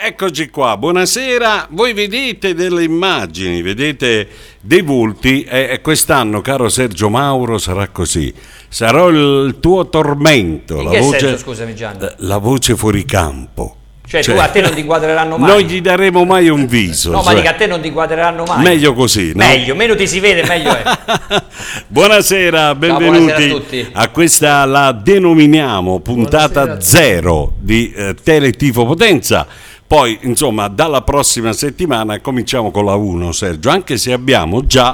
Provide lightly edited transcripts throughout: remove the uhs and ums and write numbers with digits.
Eccoci qua, buonasera. Voi vedete delle immagini, vedete dei volti e quest'anno, caro Sergio Mauro, sarà così. Sarò il tuo tormento. In che senso, scusami Gianni? La voce fuori campo. Cioè, tu a te non ti inquadreranno mai. Non gli daremo mai un viso. No, ma dica, a te non ti inquadreranno mai. Meglio così, no? Meglio, meno ti si vede, meglio è. Buonasera, benvenuti. Buonasera a tutti. A questa la denominiamo puntata 0 di Teletifo Potenza. Poi, insomma, dalla prossima settimana cominciamo con la 1, Sergio, anche se abbiamo già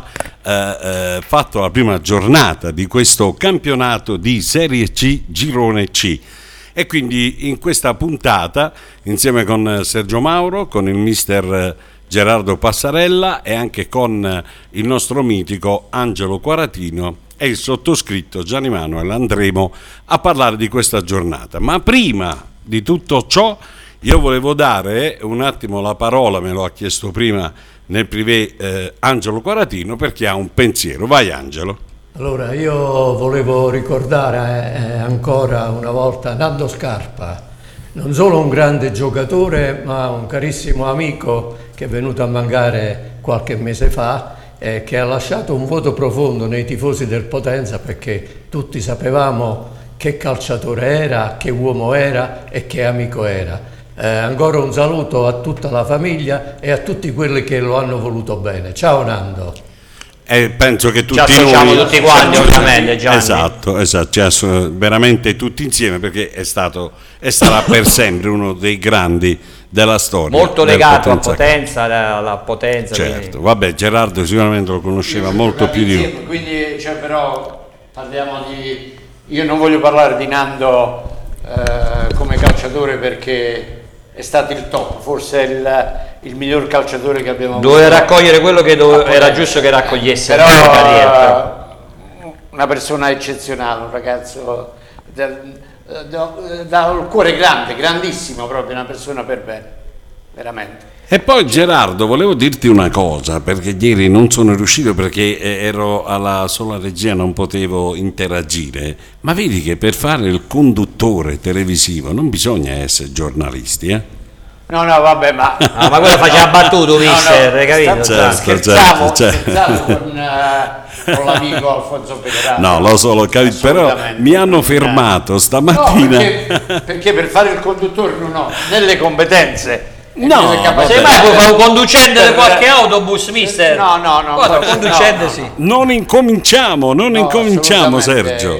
fatto la prima giornata di questo campionato di Serie C, Girone C. E quindi in questa puntata, insieme con Sergio Mauro, con il mister Gerardo Passarella e anche con il nostro mitico Angelo Quaratino e il sottoscritto Gianni Manuel, andremo a parlare di questa giornata. Ma prima di tutto ciò, io volevo dare un attimo la parola, me lo ha chiesto prima nel privé Angelo Quaratino, perché ha un pensiero. Vai Angelo. Allora, io volevo ricordare ancora una volta Nando Scarpa, non solo un grande giocatore, ma un carissimo amico che è venuto a mancare qualche mese fa e che ha lasciato un vuoto profondo nei tifosi del Potenza, perché tutti sapevamo che calciatore era, che uomo era e che amico era. Ancora un saluto a tutta la famiglia e a tutti quelli che lo hanno voluto bene. Ciao Nando. Penso che tutti ci associamo tutti quanti, ovviamente, Gianni. Esatto, veramente tutti insieme, perché è stato e sarà per sempre uno dei grandi della storia. Molto legato a Potenza, alla Potenza. Certo, quindi. vabbè, Gerardo sicuramente lo conosceva molto più di noi. Quindi, però, parliamo di... Io non voglio parlare di Nando come calciatore, perché è stato il top, forse il miglior calciatore che abbiamo avuto. Doveva raccogliere quello che era giusto che raccogliesse. Però nella carriera. Una persona eccezionale, un ragazzo dal cuore grande, grandissimo, proprio una persona per bene, veramente. E poi Gerardo, volevo dirti una cosa, perché ieri non sono riuscito perché ero alla sola regia, non potevo interagire, ma vedi che per fare il conduttore televisivo non bisogna essere giornalisti, No, vabbè, ma... No, ma quello faceva battuto, mister, capito? Scherzavo con l'amico Alfonso Federale. No, lo so, l'ho capito, però mi hanno fermato stamattina. No, perché per fare il conduttore non ho né le competenze. No, sei mai conducente di qualche autobus, mister? No, conducente sì. Non incominciamo, Sergio.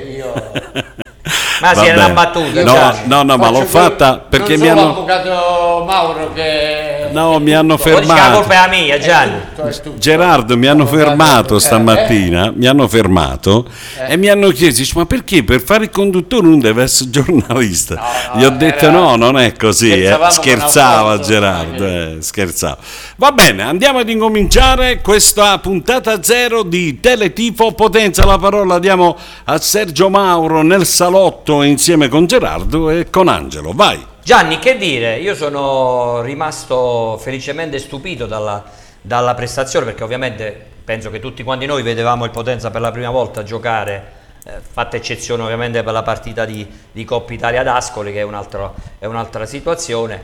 Ma si era una battuta. No, ma l'ho fatta perché mi hanno... l'avvocato Mauro che... No, mi hanno fermato. La colpa è la mia, Gianni. Tutto. Gerardo, mi hanno fermato stamattina, mi hanno fermato e mi hanno chiesto, dice, ma perché per fare il conduttore non deve essere giornalista? Gli ho detto no, non è così, scherzava Gerardo, scherzava. Va bene, andiamo ad incominciare questa puntata 0 di Teletifo Potenza. La parola diamo a Sergio Mauro nel salotto insieme con Gerardo e con Angelo, vai. Gianni, che dire? Io sono rimasto felicemente stupito dalla prestazione, perché ovviamente penso che tutti quanti noi vedevamo il Potenza per la prima volta giocare, fatta eccezione ovviamente per la partita di Coppa Italia ad Ascoli, che è un'altra situazione,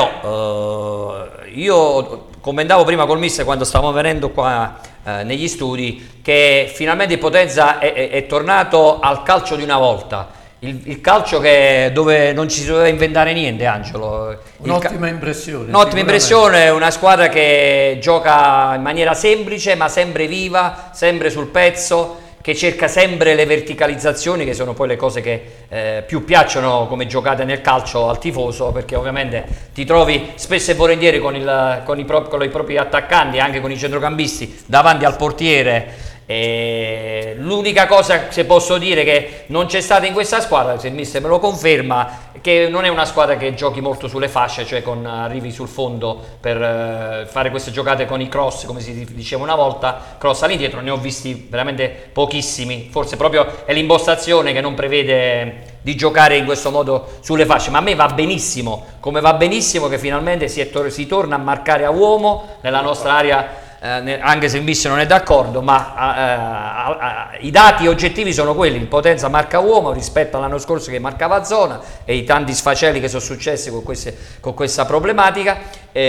però io commentavo prima col mister quando stavamo venendo qua negli studi che finalmente il Potenza è tornato al calcio di una volta. Il calcio dove non ci si doveva inventare niente, Angelo. Un'ottima impressione. Un'ottima impressione, una squadra che gioca in maniera semplice ma sempre viva, sempre sul pezzo, che cerca sempre le verticalizzazioni, che sono poi le cose che più piacciono come giocate nel calcio al tifoso, perché ovviamente ti trovi spesso e volentieri con i propri attaccanti, anche con i centrocampisti davanti al portiere. E l'unica cosa che posso dire che non c'è stata in questa squadra, se il mister me lo conferma, che non è una squadra che giochi molto sulle fasce, cioè con arrivi sul fondo per fare queste giocate con i cross, come si diceva una volta, cross all'indietro. Ne ho visti veramente pochissimi, forse proprio è l'impostazione che non prevede di giocare in questo modo sulle fasce, ma a me va benissimo, come va benissimo che finalmente si torna a marcare a uomo nella nostra area anche se il mister non è d'accordo, ma i dati oggettivi sono quelli: il Potenza marca uomo rispetto all'anno scorso che marcava zona, e i tanti sfaceli che sono successi con questa problematica,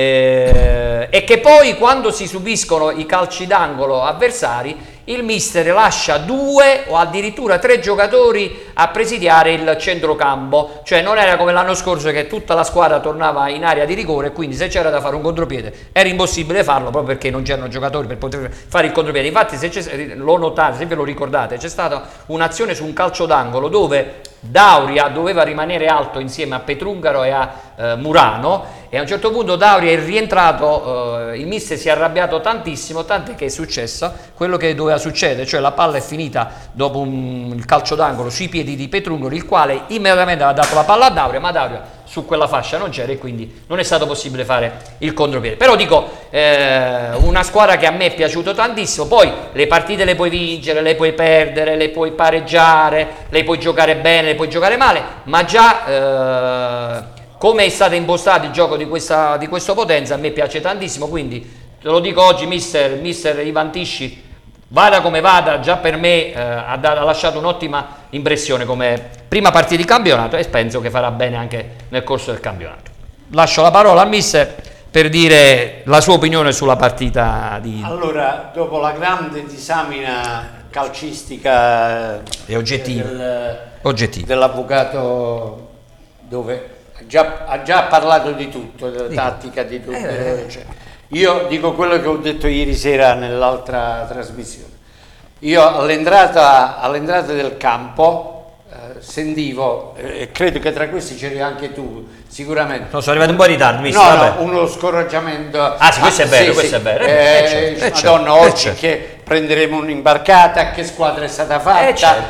e che poi quando si subiscono i calci d'angolo avversari il mister lascia 2 o addirittura 3 giocatori a presidiare il centrocampo, cioè non era come l'anno scorso che tutta la squadra tornava in area di rigore, e quindi se c'era da fare un contropiede era impossibile farlo proprio perché non c'erano giocatori per poter fare il contropiede. Infatti, se lo notate, se ve lo ricordate, c'è stata un'azione su un calcio d'angolo dove Dauria doveva rimanere alto insieme a Petrungaro e a Murano, e a un certo punto Dauria è rientrato, il mister si è arrabbiato tantissimo, tant'è che è successo quello che doveva succedere, cioè la palla è finita dopo il calcio d'angolo sui piedi di Petrungaro, il quale immediatamente ha dato la palla a Dauria, ma Dauria su quella fascia non c'era e quindi non è stato possibile fare il contropiede. Però dico, una squadra che a me è piaciuto tantissimo. Poi le partite le puoi vincere, le puoi perdere, le puoi pareggiare, le puoi giocare bene, le puoi giocare male, ma già come è stato impostato il gioco di questo Potenza a me piace tantissimo. Quindi te lo dico oggi, mister Ivan Tisci, vada come vada, già per me ha lasciato un'ottima impressione come prima partita di campionato, e penso che farà bene anche nel corso del campionato. Lascio la parola al mister per dire la sua opinione sulla partita di... Allora, dopo la grande disamina calcistica e oggettiva dell'avvocato, dove ha già parlato di tutto, della tattica, di tutto, io dico quello che ho detto ieri sera nell'altra trasmissione. Io all'entrata del campo sentivo, e credo che tra questi c'eri anche tu sicuramente. No, sono arrivato un po' in ritardo, mister, no, uno scoraggiamento. Ah sì, questo è vero, questo è vero. Madonna, oggi che prenderemo un'imbarcata, che squadra è stata fatta,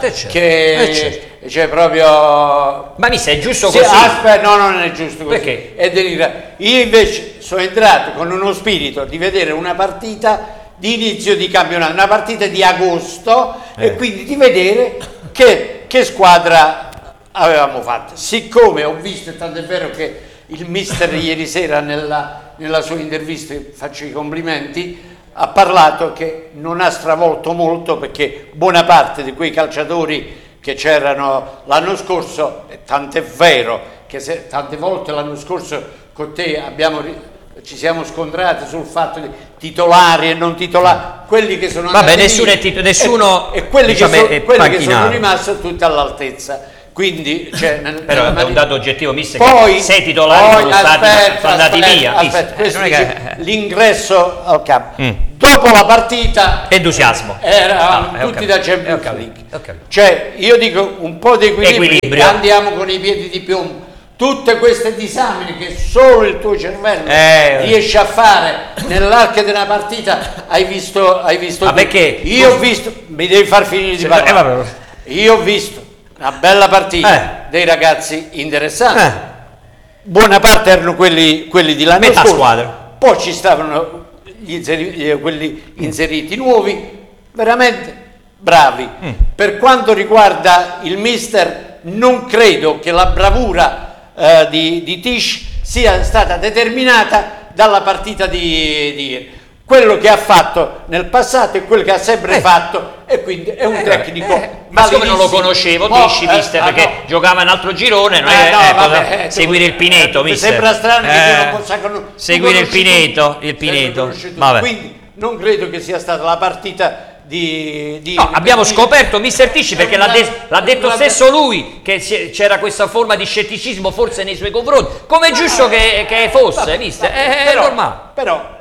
c'è proprio... Ma mister, è giusto sì, così? Aspetta, no, non è giusto così. Perché? Io invece sono entrato con uno spirito di vedere una partita di inizio di campionato, una partita di agosto, e quindi di vedere che squadra avevamo fatto. Siccome ho visto, tanto è vero che il mister ieri sera nella sua intervista, faccio i complimenti, ha parlato che non ha stravolto molto, perché buona parte di quei calciatori che c'erano l'anno scorso, tant'è vero che tante volte l'anno scorso con te ci siamo scontrati sul fatto di titolari e non titolari, quelli che sono andati nessuno e quelli, quelli che sono rimasti tutti all'altezza. Quindi però è un dato oggettivo, mister, poi, che 6 titolari sono andati via. Questo l'ingresso al campo. Dopo la partita entusiasmo, eravamo tutti da Champions League. Cioè, io dico un po' di equilibrio. Andiamo con i piedi di piombo. Tutte queste disamine che solo il tuo cervello riesce a fare nell'arco di una partita, hai visto ma perché? Io ho visto, mi devi far finire di parlare. Io ho visto una bella partita dei ragazzi interessanti, buona parte erano quelli di l'anno metà scorso, squadra. Poi ci stavano quelli inseriti nuovi, veramente bravi. Per quanto riguarda il mister, non credo che la bravura di Tisch sia stata determinata dalla partita di ieri. Quello che ha fatto nel passato è quello che ha sempre fatto, e quindi è un tecnico ma siccome non lo conoscevo Tisch, mister, perché giocava in altro girone, non seguire il Pineto, mister. Sembra strano che tu non possa seguire il Pineto. Vabbè. Quindi non credo che sia stata la partita no, abbiamo scoperto mister Tisch, perché l'ha detto stesso lui, che c'era questa forma di scetticismo forse nei suoi confronti, come è giusto che fosse, mister, è normale. Però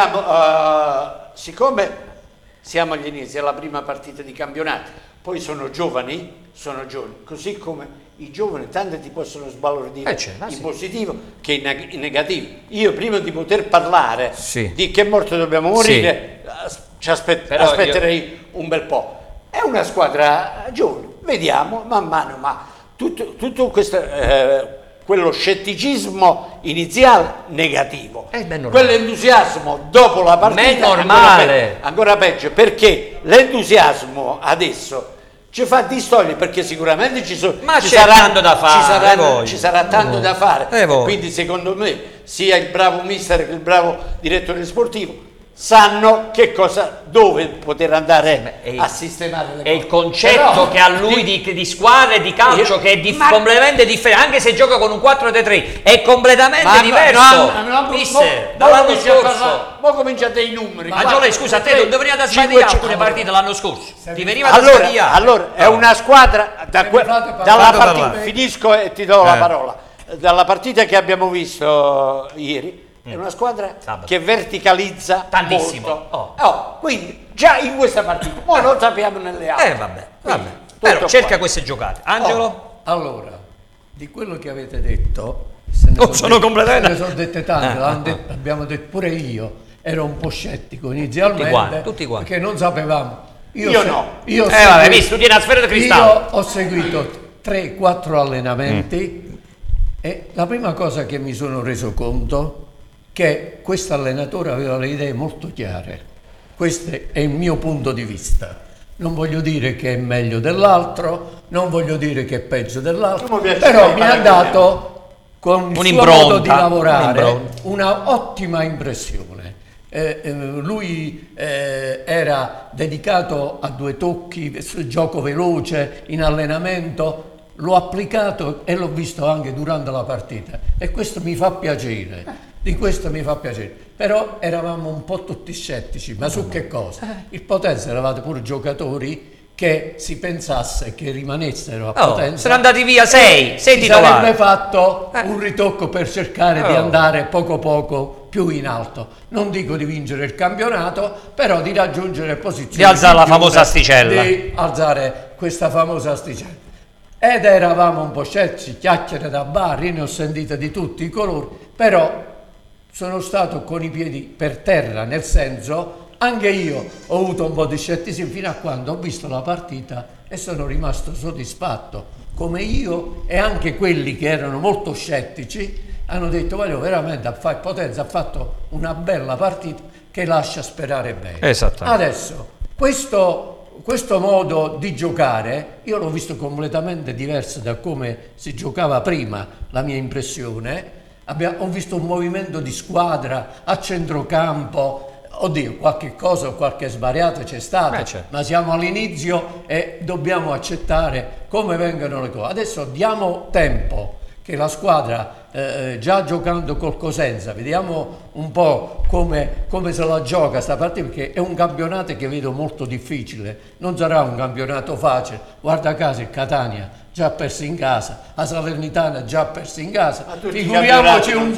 siccome siamo agli inizi della prima partita di campionato, poi sono giovani, così come i giovani tanto ti possono sbalordire in positivo che in negativo. Io prima di poter parlare di che morte dobbiamo morire, aspetterei un bel po'. È una squadra giovane, vediamo man mano, ma tutto questo quello scetticismo iniziale negativo, quell'entusiasmo dopo la partita ancora peggio, perché l'entusiasmo adesso ci fa distogliere, perché sicuramente ci sarà tanto da fare, quindi secondo me sia il bravo mister che il bravo direttore sportivo sanno dove poter andare a sistemare le cose. È il concetto che ha lui di squadra e di calcio che è completamente differente, anche se gioca con un 4-3-3 è completamente diverso. Dall'anno scorso ma comincia dei numeri. Ma Giolè, scusa, a te non veniva da sbagliare alcune partite l'anno scorso, ti veniva da sbagliare. Allora è una squadra dalla partita, finisco e ti do la parola, dalla partita che abbiamo visto ieri. È una squadra che verticalizza tantissimo. Quindi già in questa partita, poi non sappiamo nelle altre. Vabbè. Però cerca queste giocate. Angelo? Allora, di quello che avete detto, sono completamente. Ne sono dette tante, abbiamo detto pure io, ero un po' scettico inizialmente. Tutti quanti. Perché non sapevamo. Io no. Visto, tieni la sfera di cristallo. Io ho seguito 3-4 allenamenti e la prima cosa che mi sono reso conto che questo allenatore aveva le idee molto chiare. Questo è il mio punto di vista. Non voglio dire che è meglio dell'altro, non voglio dire che è peggio dell'altro, però mi ha dato con il suo modo di lavorare una ottima impressione. Lui era dedicato a 2 tocchi, gioco veloce, in allenamento, l'ho applicato e l'ho visto anche durante la partita e questo mi fa piacere. Di questo mi fa piacere, però eravamo un po' tutti scettici, ma su che cosa? Il Potenza eravate pure giocatori che si pensasse che rimanessero a Potenza. Sono andati via 6 titolari. Sarebbe fatto un ritocco per cercare di andare poco più in alto. Non dico di vincere il campionato, però di raggiungere posizioni. Di alzare la famosa asticella. Di alzare questa famosa asticella. Ed eravamo un po' scettici, chiacchiere da bar, io ne ho sentite di tutti i colori, però sono stato con i piedi per terra, nel senso, anche io ho avuto un po' di scetticismo fino a quando ho visto la partita e sono rimasto soddisfatto, come io e anche quelli che erano molto scettici hanno detto, voglio veramente Potenza ha fatto una bella partita che lascia sperare bene. Adesso, questo modo di giocare, io l'ho visto completamente diverso da come si giocava prima, la mia impressione. Ho visto un movimento di squadra a centrocampo, oddio, qualche cosa o qualche svariato c'è stato, ma siamo all'inizio e dobbiamo accettare come vengono le cose. Adesso diamo tempo che la squadra, già giocando col Cosenza, vediamo un po' come se la gioca sta partita, perché è un campionato che vedo molto difficile, non sarà un campionato facile. Guarda caso il Catania già perso in casa, la Salernitana già perso in casa, figuriamoci un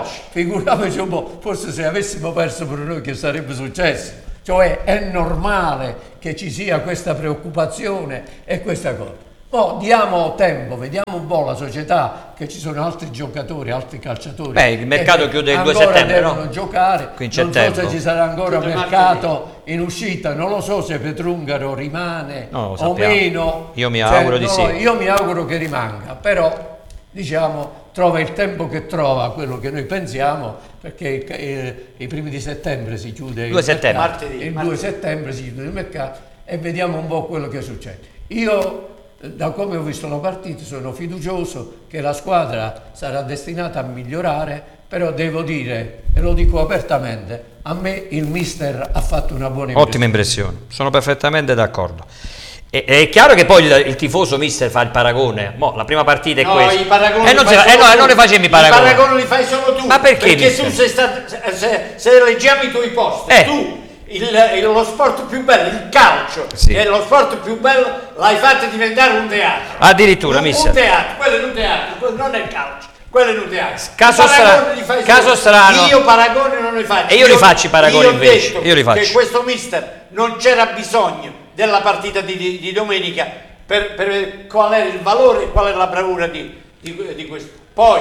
po', forse se avessimo perso per noi che sarebbe successo? Cioè è normale che ci sia questa preoccupazione e questa cosa. Diamo tempo, vediamo un po' la società, che ci sono altri giocatori, altri calciatori. Il mercato chiude il 2 settembre, devono giocare. Non so se ci sarà ancora mercato in uscita, non lo so se Petrungaro rimane o meno. Io mi auguro di sì. Io mi auguro che rimanga, però diciamo trova il tempo che trova quello che noi pensiamo, perché i primi di settembre si chiude il 2 settembre si chiude il mercato e vediamo un po' quello che succede. Io, da come ho visto la partita, sono fiducioso che la squadra sarà destinata a migliorare, però devo dire, e lo dico apertamente, a me il mister ha fatto una buona impressione. Ottima impressione, sono perfettamente d'accordo. È chiaro che poi il tifoso mister fa il paragone. La prima partita è questa. I paragoni non ne facevi i paragoni. I paragoni li fai solo tu. Ma perché tu sei stato, se leggiamo i tuoi post, tu lo sport più bello, il calcio, che è lo sport più bello, l'hai fatto diventare un teatro. Addirittura, mister. Un teatro, quello è un teatro, quello non è il calcio. Quello è un teatro. Caso strano. Io paragoni non li faccio. E io li faccio i paragoni invece. Io li faccio. Che questo mister non c'era bisogno della partita di domenica per qual è il valore e qual è la bravura di questo. Poi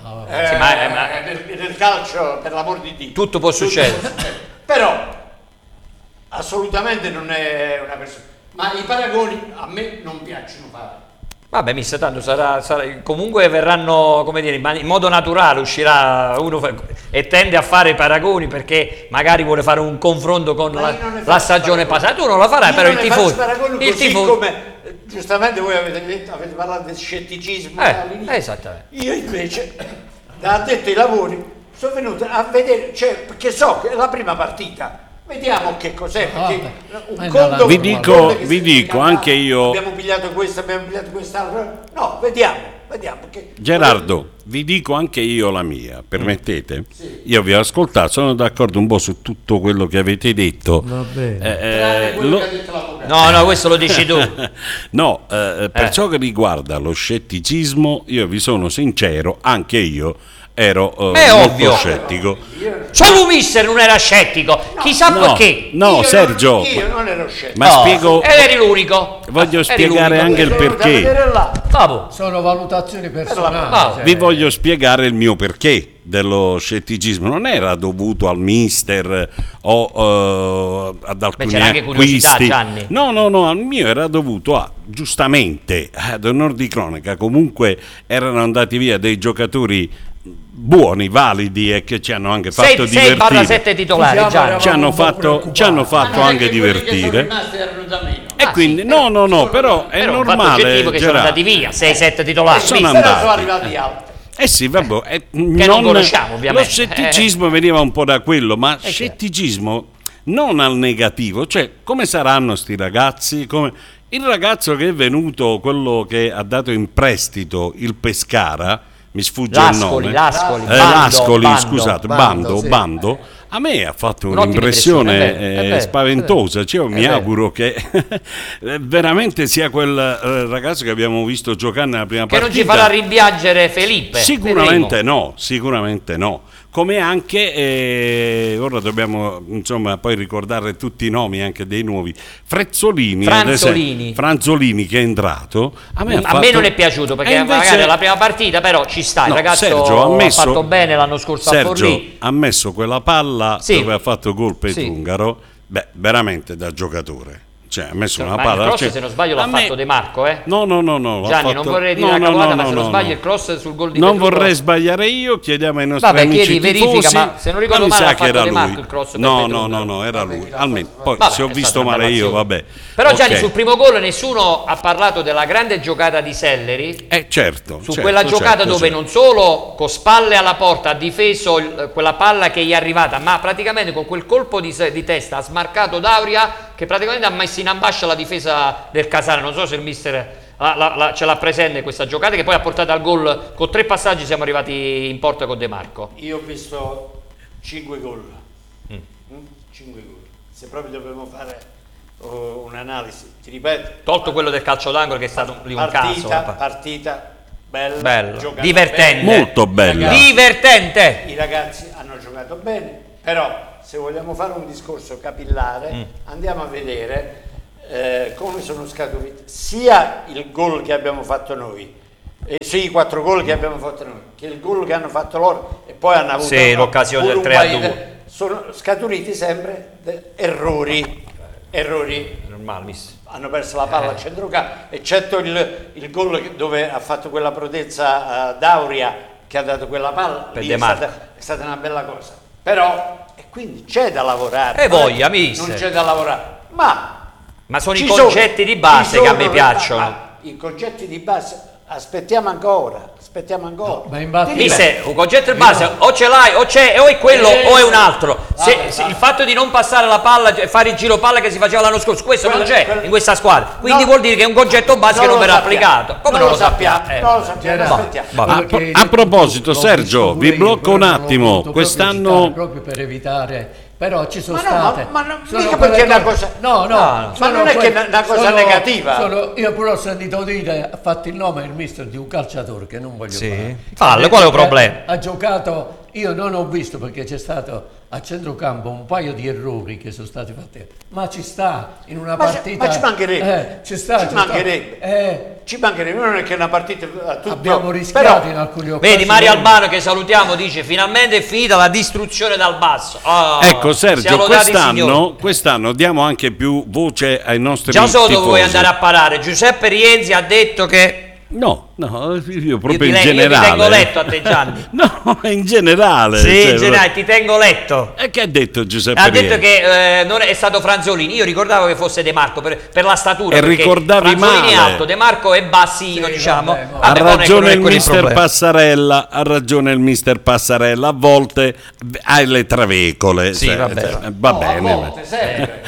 nel calcio, per l'amor di Dio, tutto può succedere. Però assolutamente non è una persona, ma i paragoni a me non piacciono fare. Vabbè, mister, tanto sarà comunque verranno, come dire, in modo naturale uscirà uno e tende a fare i paragoni perché magari vuole fare un confronto con la stagione passata. Tu non la farai, però il tifoso. Come giustamente voi avete parlato del scetticismo all'inizio. Esattamente. Io invece, da addetto ai lavori, sono venuto a vedere, perché so che la prima partita Vediamo che cos'è, perché ma un conto, Vi un dico- conto che vi si dico, dica, anche io- abbiamo pigliato questo, abbiamo pigliato quest'altro. No, vediamo. Perché Gerardo, vi dico anche io la mia, permettete? Io vi ho ascoltato, sono d'accordo un po' su tutto quello che avete detto. Va bene. tranne quello che ha detto l'avvocato. No, questo lo dici tu. No, per ciò che riguarda lo scetticismo, io vi sono sincero, anche io ero È molto ovvio. scettico. Solo mister non era scettico. Chissà No, perché. no, Io Sergio, io non ero scettico. ma spiego, Ed eri l'unico. voglio Eri spiegare l'unico. anche il Sono venuto a perché. vedere là. Vabbè. Sono valutazioni personali. Bravo. cioè, Vi voglio spiegare il mio perché dello scetticismo. Non era dovuto al mister o ad alcuni c'era anche curiosità, acquisti. Gianni. No, al mio era dovuto a, giustamente, ad onor di cronaca, comunque erano andati via dei giocatori buoni, validi e che ci hanno anche fatto 6/7 divertire. titolari, Siamo Gianni. Ci hanno un po' fatto preoccupati. anche Quelli che sono divertire. rimasti erano da meno. E quindi, no, però è Però un fatto normale. oggettivo che sono Gerardo. andati via 6-7 titolari. Sono Però andati. sono arrivati altri. Eh sì, vabbè, non conosciamo, ovviamente. Lo scetticismo veniva un po' da quello, ma scetticismo non al negativo, cioè come saranno sti ragazzi? Il ragazzo che è venuto, quello che ha dato in prestito il Pescara, mi sfugge il nome. Lascoli, Lascoli, Bando. scusate, Bando, Bando, sì. a me ha fatto Un'ottima un'impressione impressione, è vero, spaventosa, cioè, io mi vero. auguro che veramente sia quel ragazzo che abbiamo visto giocare nella prima Che partita. non ci farà rimpiangere Felipe. Sicuramente no, come anche ora dobbiamo insomma poi ricordare tutti i nomi anche dei nuovi. Franzolini Franzolini che è entrato, a me non è piaciuto perché E invece- magari è la prima partita, però ci sta, il No, ragazzo Sergio ha fatto bene l'anno scorso a Sergio Forlì. ha messo quella palla Sì. dove ha fatto gol Sì. Petrungaro, veramente da giocatore. Cioè, ha messo una Ma palla. il cross, cioè, se non sbaglio, l'ha a me- fatto De Marco, eh? No. l'ha Gianni, non fatto- vorrei dire no, una no, cavolata, no, ma se non no, sbaglio no. il cross sul gol di Non Petrungaro. vorrei sbagliare io, chiediamo ai nostri Vabbè, amici chiedi, verifica, tifosi, ma se non ricordo mi male sa ha che fatto era De Marco lui. il cross per No, Petrungaro. era lui. Almeno poi Vabbè, se ho è visto stata una male io, bella vabbè. Però Gianni, Ok. sul primo gol nessuno ha parlato della grande giocata di Selleri. Certo. Su certo, quella giocata certo, dove certo. non solo con spalle alla porta ha difeso quella palla che gli è arrivata, ma praticamente con quel colpo di testa ha smarcato Dauria, che praticamente ha messo in ambascia la difesa del Casale. Non so se il mister ce l'ha presente questa giocata, che poi ha portato al gol. Con 3 passaggi siamo arrivati in porta con De Marco. Io ho visto 5 gol. 5 gol. Se proprio dobbiamo fare un'analisi, ti ripeto, Tolto quello del calcio d'angolo, che è stato lì un caso. partita bella, Bello, giocata divertente. bene. Molto bella. Divertente. I ragazzi hanno giocato bene, però se vogliamo fare un discorso capillare andiamo a vedere come sono scaturiti sia il gol che abbiamo fatto noi, sì, i 4 gol che abbiamo fatto noi, che il gol che hanno fatto loro, e poi hanno avuto Sì, l'occasione pure del un paio 3-2. sono scaturiti sempre errori. Normale, mister. Hanno perso la palla a centrocampo, eccetto il gol dove ha fatto quella prodezza Dauria, che ha dato quella palla, Per lì De Marco. è stata una bella cosa. Però, e quindi c'è da lavorare. E voglia, mister. Non c'è da lavorare. Ma sono ci i concetti di base ci che a me sono- piacciono. ma i concetti di base, aspettiamo ancora. Ma infatti, Mister, un concetto di base o ce l'hai o c'è o è quello o è un altro. Se il fatto di non passare la palla e fare il giro palla che si faceva l'anno scorso, questo non c'è in questa squadra, quindi vuol dire che è un concetto base che non lo verrà sappiamo. applicato. Come non lo sappiamo? Non lo sappiamo, Gerardo, aspettiamo. Vabbè. quello che A hai detto proposito, tu, l'ho Sergio, visto pure vi io, blocco un però non l'ho attimo. voluto proprio Quest'anno- citare, proprio per evitare, però ci sono Ma no, state ma no, sono mica quelle perché è una cose- cosa- no, no, sono ma non è che è una cosa negativa. io pure ho sentito dire, ha fatto il nome il mister di un calciatore che non voglio fare. Fallo, qual è il Che problema? ha giocato, io non ho visto perché c'è stato a centrocampo un paio di errori che sono stati fatti, ma ci sta in una partita, ma ci mancherebbe. ci sta, Ci mancherebbe. Ci mancherebbe, non è che è una partita a tutti. abbiamo rischiato in però, alcuni occasioni. Vedi Mario Albano, che salutiamo, dice finalmente è finita la distruzione dal basso. Ah, Ecco Sergio, siamo lodati, signori. quest'anno diamo anche più voce ai nostri Già so dove tifosi. vuoi andare a parare. Giuseppe Rienzi ha detto che No, io proprio Io in ti generale. tengo letto a te, Gianni. No, in generale. Sì, cioè, in generale, ti tengo letto. E che ha detto Giuseppe Ha Riera? detto che non è stato Franzolini. Io ricordavo che fosse De Marco per la statura. E perché ricordavi Franzolini è male. alto, De Marco è bassino, Sì, diciamo. vabbè, Ha Vabbè, ragione il non è mister problema. Passarella, ha ragione il mister Passarella, a volte hai le travecole. Sì, vabbè. Va No, bene. a volte, sempre.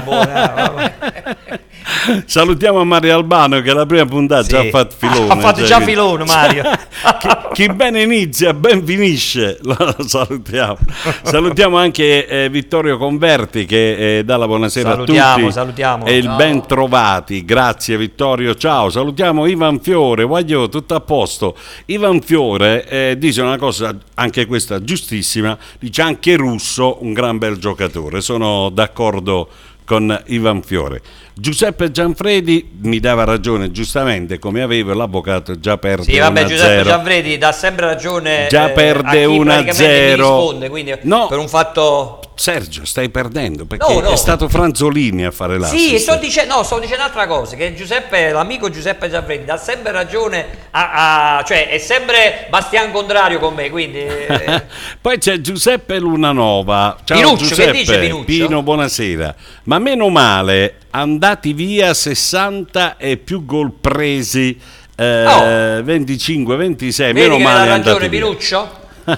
Vabbè. Salutiamo Mario Albano che la prima puntata Sì. già ha fatto filone. Ha fatto già quindi- filone, Mario. chi bene inizia, ben finisce. Lo salutiamo. Salutiamo anche Vittorio Converti che dà la buonasera a tutti. Salutiamo. E il Ciao. ben trovati. Grazie Vittorio, ciao. Salutiamo Ivan Fiore, voglio tutto a posto. Ivan Fiore dice una cosa, anche questa giustissima, dice anche Russo un gran bel giocatore. Sono d'accordo con Ivan Fiore. Giuseppe Gianfredi mi dava ragione, giustamente, come avevo, l'avvocato già perde Sì, vabbè, 1-0. Giuseppe Gianfredi dà sempre ragione. Già a perde chi 1-0. praticamente mi risponde, quindi No. per un fatto. Sergio, stai perdendo perché No. è stato Franzolini a fare l'assist. Sì, sto dicendo un'altra cosa, che l'amico Giuseppe Gianfredi dà sempre ragione cioè è sempre Bastian contrario con me, quindi Poi c'è Giuseppe Lunanova. Ciao Pinuccio, Giuseppe. che dice Pinuccio? Pino, buonasera. Ma meno male, andati via 60 e più gol presi, 25, 26, vedi meno che male ha andati ragione via. Pinuccio?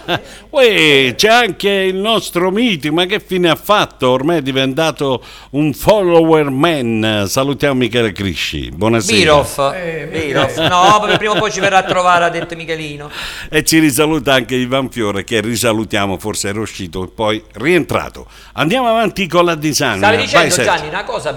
Uè, c'è anche il nostro mitico, ma che fine ha fatto? Ormai è diventato un follower man. Salutiamo Michele Crisci. Buonasera. Birov. No, perché prima o poi ci verrà a trovare, ha detto Michelino. E ci risaluta anche Ivan Fiore, che risalutiamo, forse era uscito e poi rientrato. Andiamo avanti con la disamina. Stavi Vai, dicendo, Sergio. Gianni, una cosa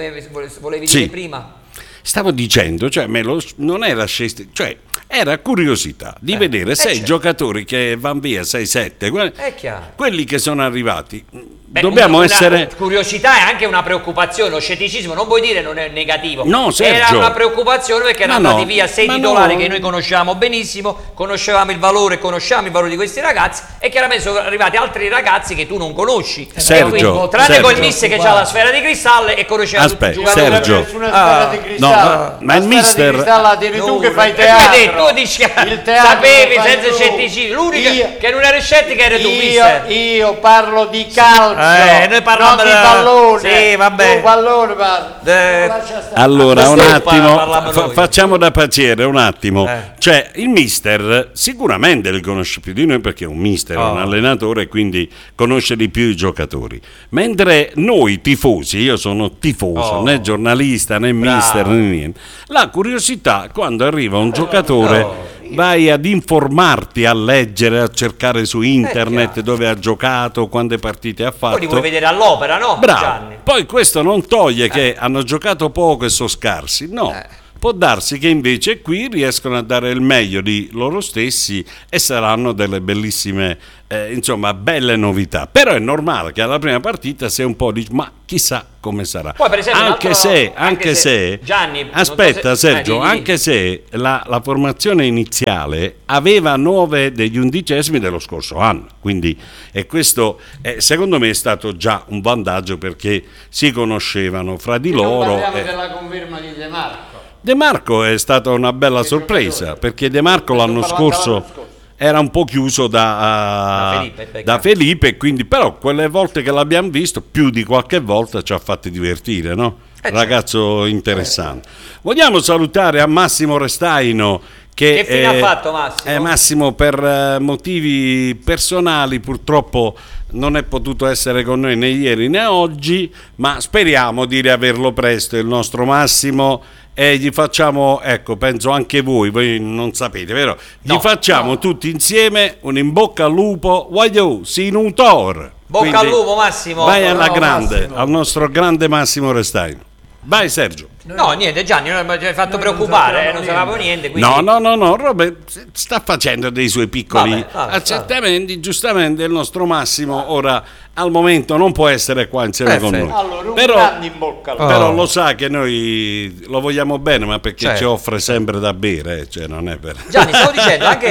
volevi Sì. dire prima? Stavo dicendo, cioè non era scelta, cioè era curiosità di vedere se i certo. giocatori che vanno via 6-7, È chiaro. quelli che sono arrivati, Beh, dobbiamo una essere... curiosità e anche una preoccupazione, lo scetticismo non vuoi dire non è negativo. No, Sergio. Era una preoccupazione perché erano Ma no, andati via 6 ma titolari no. che noi conoscevamo benissimo, conosciamo il valore di questi ragazzi e chiaramente sono arrivati altri ragazzi che tu non conosci. Sergio, E quindi, tranne Sergio. quel mister che ha la sfera di cristallo e conosceva tutti i Aspetta, giocatori. Sergio. Nessuna sfera di cristallo. ma il La sfera mister- di cristallo la tieni tu che fai E teatro. tu dici che Il teatro sapevi lo fai senza tu. scetticismo. L'unica Io- che non era scettica era tu, mister. Io parlo di calcio, Noi parliamo non di da- pallone. Sì, vabbè. Tu pallone parli. Lascia stare. Allora, un Stoppa, attimo, parliamo noi. facciamo da paziere un attimo. Cioè, il mister sicuramente li conosce più di noi perché è un mister, è un allenatore e quindi conosce di più i giocatori. Mentre noi tifosi, io sono tifoso, né giornalista né mister né niente. La curiosità quando arriva un giocatore vai ad informarti, a leggere, a cercare su internet dove ha giocato, quante partite ha Poi li vuoi fatto. vedere all'opera, no? Bravo. Gianni? Poi questo non toglie che hanno giocato poco e sono scarsi, no. Può darsi che invece qui riescono a dare il meglio di loro stessi e saranno delle bellissime, insomma, belle novità. Però è normale che alla prima partita sia un po' di... ma chissà come sarà. Poi, per esempio, anche se Gianni, non aspetta so se- Sergio, di- anche se la formazione iniziale aveva 9 degli 11esimi dello scorso anno, quindi e questo secondo me è stato già un vantaggio perché si conoscevano fra di Non loro. parliamo della conferma di De Marco. De Marco è stata una bella sorpresa perché De Marco l'anno scorso era un po' chiuso da Felipe, e quindi però quelle volte che l'abbiamo visto più di qualche volta ci ha fatti divertire, no? Ragazzo interessante. Vogliamo salutare a Massimo Restaino Che fine ha fatto Massimo? Massimo per motivi personali purtroppo non è potuto essere con noi né ieri né oggi, ma speriamo di riaverlo presto il nostro Massimo e gli facciamo, ecco, penso anche voi non sapete, vero? Gli facciamo tutti insieme un in bocca al lupo, voglio sinutor. Bocca al lupo Massimo. Vai alla No, grande, Massimo. al nostro grande Massimo Restaino. Vai Sergio. No, niente Gianni, non mi hai fatto non preoccupare, sappiamo non sapevamo niente. Quindi... No, Robert sta facendo dei suoi piccoli Vabbè. accertamenti, giustamente il nostro Massimo ora al momento non può essere qua insieme con noi. Allora, un Però- grande in bocca al lupo. Però lo sa che noi lo vogliamo bene, ma perché Certo. ci offre sempre da bere, cioè non è per... Gianni, stavo dicendo anche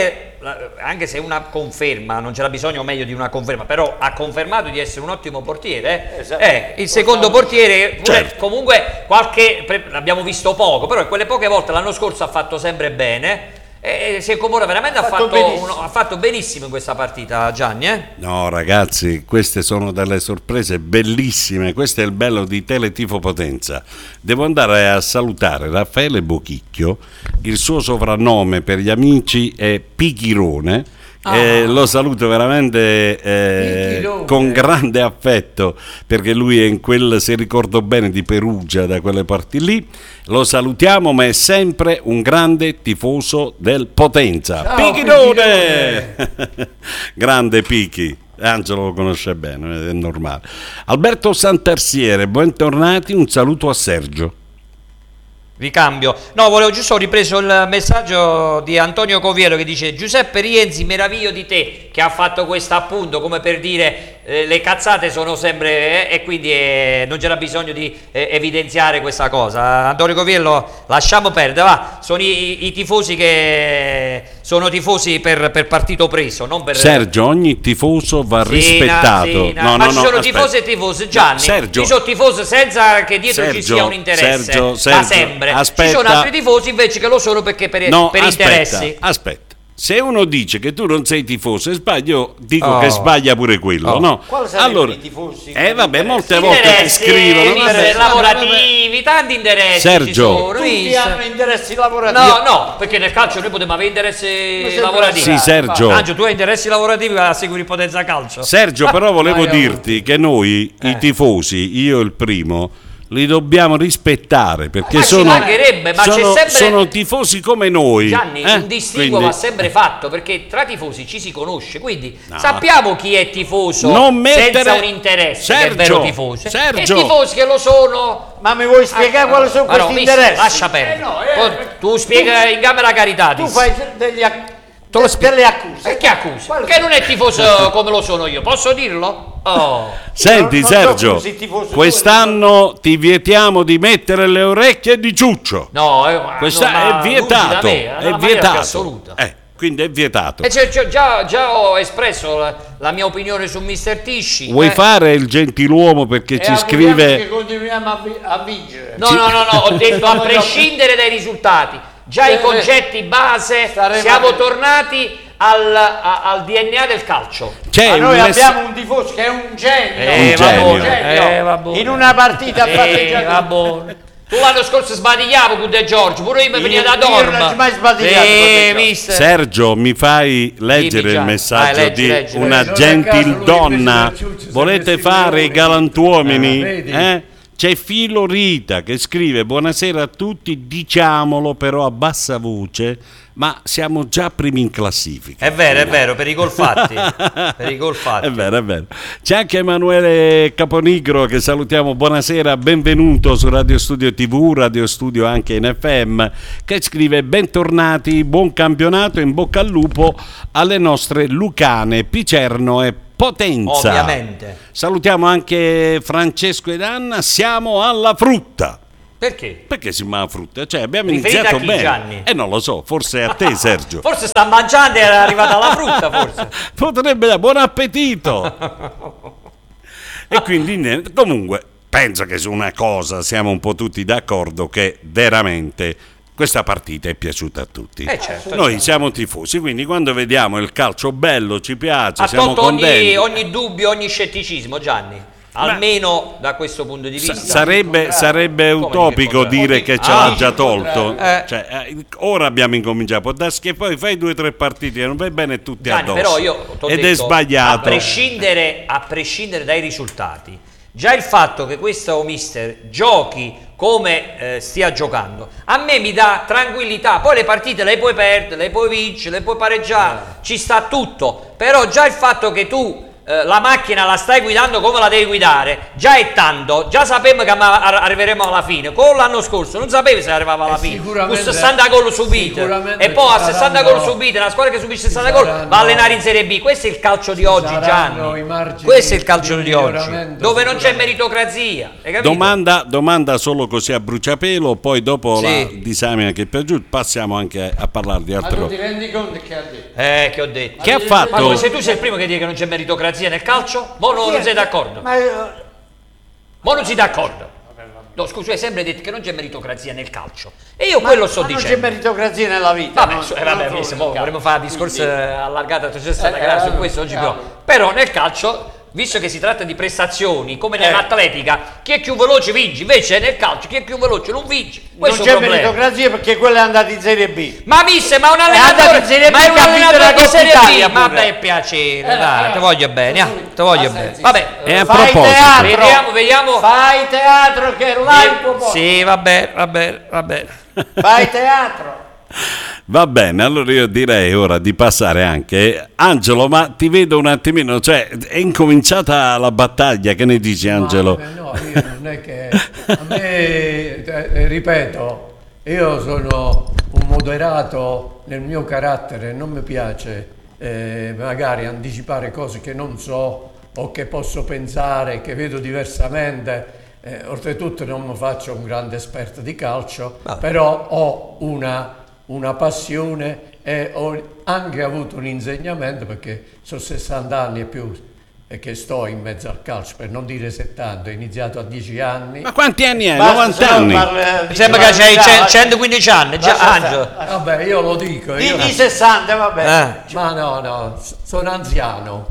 anche se una conferma, non c'era bisogno meglio di una conferma, però ha confermato di essere un ottimo portiere. Esatto. Il secondo portiere, Certo. comunque l'abbiamo visto poco, però quelle poche volte l'anno scorso ha fatto sempre bene. E si è comportato veramente, ha fatto benissimo in questa partita, Gianni. No ragazzi, queste sono delle sorprese bellissime, questo è il bello di Teletifo Potenza. Devo andare a salutare Raffaele Bochicchio, il suo soprannome per gli amici è Pichirone. Lo saluto veramente con grande affetto, perché lui è in quel, se ricordo bene, di Perugia, da quelle parti lì. Lo salutiamo, ma è sempre un grande tifoso del Potenza. Ciao, Pichirone! Grande Pichi. Angelo lo conosce bene, è normale. Alberto Santarsiere, bentornati, un saluto a Sergio. Ricambio. No, volevo giusto, ho ripreso il messaggio di Antonio Coviero che dice: Giuseppe Rienzi, meraviglio di te, che ha fatto questo appunto come per dire le cazzate sono sempre e quindi non c'era bisogno di evidenziare questa cosa. Antonio Coviero, lasciamo perdere, va. Sono i tifosi che sono tifosi per partito preso, non per... Sergio, ogni tifoso va rispettato. No, ma ci sono tifosi e tifosi, Gianni. Sergio, ci sono tifosi senza che dietro ci sia un interesse, Sergio, da sempre. Aspetta. Ci sono altri tifosi invece che lo sono perché per interessi. Aspetta. Se uno dice che tu non sei tifoso e sbaglio, dico che sbaglia pure quello, no? Quali sarebbero i tifosi? Vabbè, molte volte ti scrivono lavorativi, tanti interessi. Sergio, tutti hanno interessi lavorativi. No, perché nel calcio noi potremmo avere interessi lavorativi. Sì, Sergio. Angelo, tu hai interessi lavorativi a seguire Potenza Calcio. Sergio, però volevo dirti che noi, i tifosi, io il primo, li dobbiamo rispettare, perché sono tifosi come noi. Gianni, un distinguo va sempre fatto, perché tra tifosi ci si conosce, quindi sappiamo chi è tifoso senza un interesse, che è il vero tifoso, e tifosi che lo sono. Ma mi vuoi spiegare quali sono questi interessi? Lascia perdere. Tu spiega in camera Caritatis. Tu fai delle accuse. E che accuse? Che non è tifoso come lo sono io, posso dirlo? Senti Sergio, quest'anno ti vietiamo di mettere le orecchie di Ciuccio. No, è vietato, è vietato. Quindi è vietato. Già ho espresso la mia opinione su Mister Tisci. Vuoi fare il gentiluomo perché ci scrive che continuiamo a vincere? No, ho detto a prescindere dai risultati. Già i concetti base, siamo tornati al DNA del calcio. Ma noi abbiamo un tifoso che è un genio. In una partita tu l'anno scorso sbadigliavo con De Giorgio, pure io mi veniva da Dorma. Non ci mai sbadigliato. Sergio, mi fai leggere il messaggio di una gentildonna? Volete fare i galantuomini? C'è Filo Rita che scrive: buonasera a tutti, diciamolo però a bassa voce, ma siamo già primi in classifica. È vero, per i gol fatti. È vero. C'è anche Emanuele Caponigro che salutiamo, buonasera, benvenuto su Radio Studio TV, Radio Studio anche in FM, che scrive: bentornati, buon campionato, in bocca al lupo alle nostre Lucane, Picerno e Potenza. Ovviamente. Salutiamo anche Francesco ed Anna, siamo alla frutta. Perché? Perché si chiama frutta? Cioè abbiamo Riferita iniziato a chi, bene. Gianni? Non lo so, forse a te Sergio. Forse sta mangiando e era arrivata la frutta, forse. Potrebbe da buon appetito. E quindi comunque penso che su una cosa siamo un po' tutti d'accordo, che veramente questa partita è piaciuta a tutti. Certo, Noi siamo tifosi, quindi quando vediamo il calcio bello ci piace, siamo tolto contenti. ogni dubbio, ogni scetticismo, Gianni. Almeno da questo punto di vista. Sarebbe utopico dire che ce l'ha già tolto. Ora abbiamo incominciato. Può darsi che poi fai 2 o 3 partite e non vai bene tutti addosso. Però io è sbagliato. A prescindere dai risultati, già il fatto che questo mister giochi come stia giocando a me mi dà tranquillità. Poi le partite le puoi perdere, le puoi vincere, le puoi pareggiare, ci sta tutto, però già il fatto che tu la macchina la stai guidando come la devi guidare già è tanto. Già sapevamo che arriveremo alla fine. Con l'anno scorso non sapevi se arrivava alla fine con 60 gol subiti, e poi a 60 gol subiti una squadra che subisce 60 gol va a allenare in Serie B. Questo è il calcio di oggi, Gianni. Questo è il calcio di oggi, dove non c'è meritocrazia. Domanda solo così a bruciapelo, poi dopo la disamina che è piaciuta passiamo anche a parlare di altre cose. Ma tu ti rendi conto che ha detto? Che ho detto. Che ha Ma fatto? come, se tu sei il primo che dice che non c'è meritocrazia nel calcio, mo non sei d'accordo. Mo non sei d'accordo. No, scusa, tu hai sempre detto che non c'è meritocrazia nel calcio. E io quello sto dicendo. Non c'è meritocrazia nella vita. Vabbè, vorremmo fare discorsi allargati a 360 gradi su questo, oggi però nel calcio, visto che si tratta di prestazioni come nell'atletica, chi è più veloce vince, invece nel calcio chi è più veloce non vince. Questo non c'è meritocrazia perché quello è andato in Serie B. Ma un allenatore di Serie B, ma beh, piacere, dai, ti voglio bene, ti voglio bene. Vabbè, E a fai proposito, teatro, vediamo. Fai teatro che là un po'. Sì, va bene. Fai teatro. va bene, allora io direi ora di passare anche. Angelo, ma ti vedo un attimino, cioè è incominciata la battaglia, che ne dici Angelo? No, io non è che a me, ripeto, io sono un moderato nel mio carattere, non mi piace magari anticipare cose che non so o che posso pensare, che vedo diversamente. Oltretutto non mi faccio un grande esperto di calcio, però ho una passione e ho anche avuto un insegnamento, perché sono 60 anni e più che sto in mezzo al calcio, per non dire 70, ho iniziato a 10 anni. Ma quanti anni hai? 90 anni? Mi sembra che c'hai 115 anni, già Angelo. Vabbè, io lo dico. Di 60, vabbè. Ma no, sono anziano.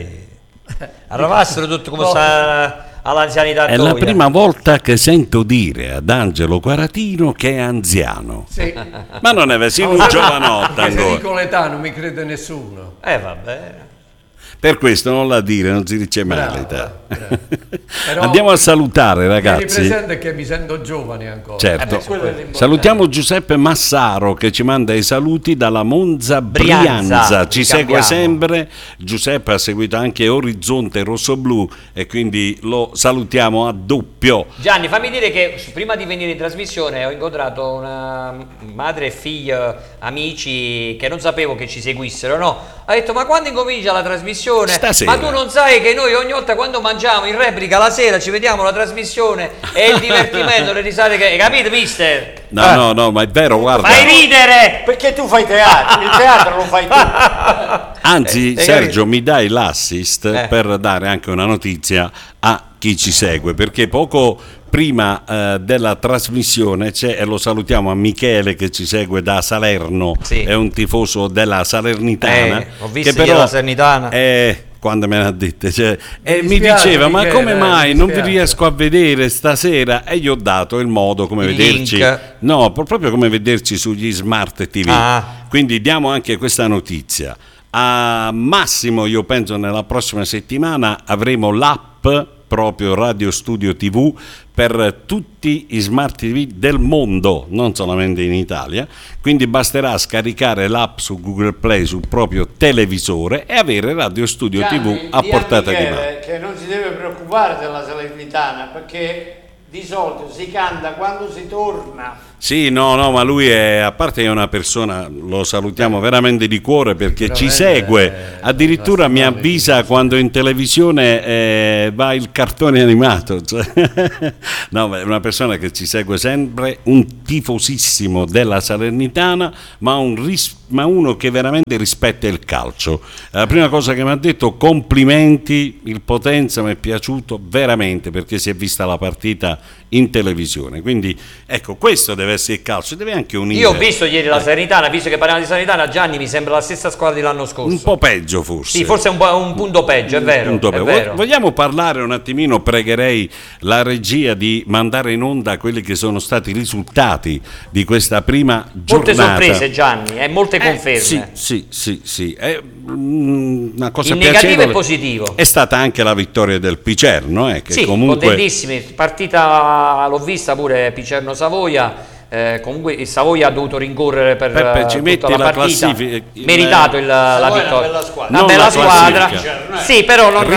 Arrivassero tutto come sta all'anzianità. È la prima volta che sento dire ad Angelo Quaratino che è anziano. Sì. Ma non è sei un giovanotto Perché se ancora. dico l'età non mi crede nessuno. Vabbè. Per questo non la dire, non si dice mai Bravo, l'età. bravo. Però Andiamo a salutare, tieni ragazzi. presente che mi sento giovane ancora. Certo. quello è l'importante. Salutiamo Giuseppe Massaro che ci manda i saluti dalla Monza Brianza. Ci segue sempre. Giuseppe ha seguito anche Orizzonte Rossoblu e quindi lo salutiamo a doppio. Gianni, fammi dire che prima di venire in trasmissione ho incontrato una madre e figlio, amici che non sapevo che ci seguissero, no? Ha detto: ma quando incomincia la trasmissione? Stasera. Ma tu non sai che noi ogni volta quando mangiamo in replica la sera ci vediamo la trasmissione e il divertimento, le risate che... Capito, mister? No, ma è vero, guarda. Fai ridere! Perché tu fai teatro, il teatro lo fai tu. Anzi, Sergio, mi dai l'assist per dare anche una notizia a chi ci segue, perché poco prima della trasmissione c'è, e lo salutiamo a Michele che ci segue da Salerno, Sì. è un tifoso della Salernitana. Ho visto che però la Salernitana. quando me l'ha dette, cioè, mi dispiace, diceva: ma Michele, come mai mi non vi dispiace." riesco a vedere stasera? E gli ho dato il modo come Il vederci, link. no, proprio come vederci sugli smart TV. Quindi diamo anche questa notizia. A massimo, io penso nella prossima settimana avremo l'app proprio Radio Studio TV per tutti i smart TV del mondo, non solamente in Italia, quindi basterà scaricare l'app su Google Play sul proprio televisore e avere Radio Studio TV a portata di mano. Che non si deve preoccupare della Salernitana, perché di solito si canta quando si torna. Sì, no, ma lui è, a parte è una persona, lo salutiamo veramente di cuore perché ci segue, addirittura mi avvisa quando in televisione va il cartone animato, cioè, no, è una persona che ci segue sempre, un tifosissimo della Salernitana, ma uno che veramente rispetta il calcio. La prima cosa che mi ha detto: complimenti, il Potenza mi è piaciuto veramente perché si è vista la partita in televisione, quindi ecco, questo deve essere il calcio, deve anche unire. Io ho visto ieri la Salernitana, visto che parliamo di Salernitana, Gianni, mi sembra la stessa squadra dell'anno scorso. Un po' peggio forse. Sì, forse un punto peggio, è vero. È vero. Vogliamo parlare un attimino, pregherei la regia di mandare in onda quelli che sono stati i risultati di questa prima giornata. Molte sorprese, Gianni, molte conferme. Sì, è una cosa in negativo piacevole. e positivo. È stata anche la vittoria del Picerno, che Sì, comunque contentissimi, partita l'ho vista pure Picerno-Savoia. Comunque il Savoia ha dovuto rincorrere per Peppe, ci metti tutta la la partita, classifica, meritato la Savoia è una vittoria, bella squadra. una Non bella la squadra. classifica. Sì, però non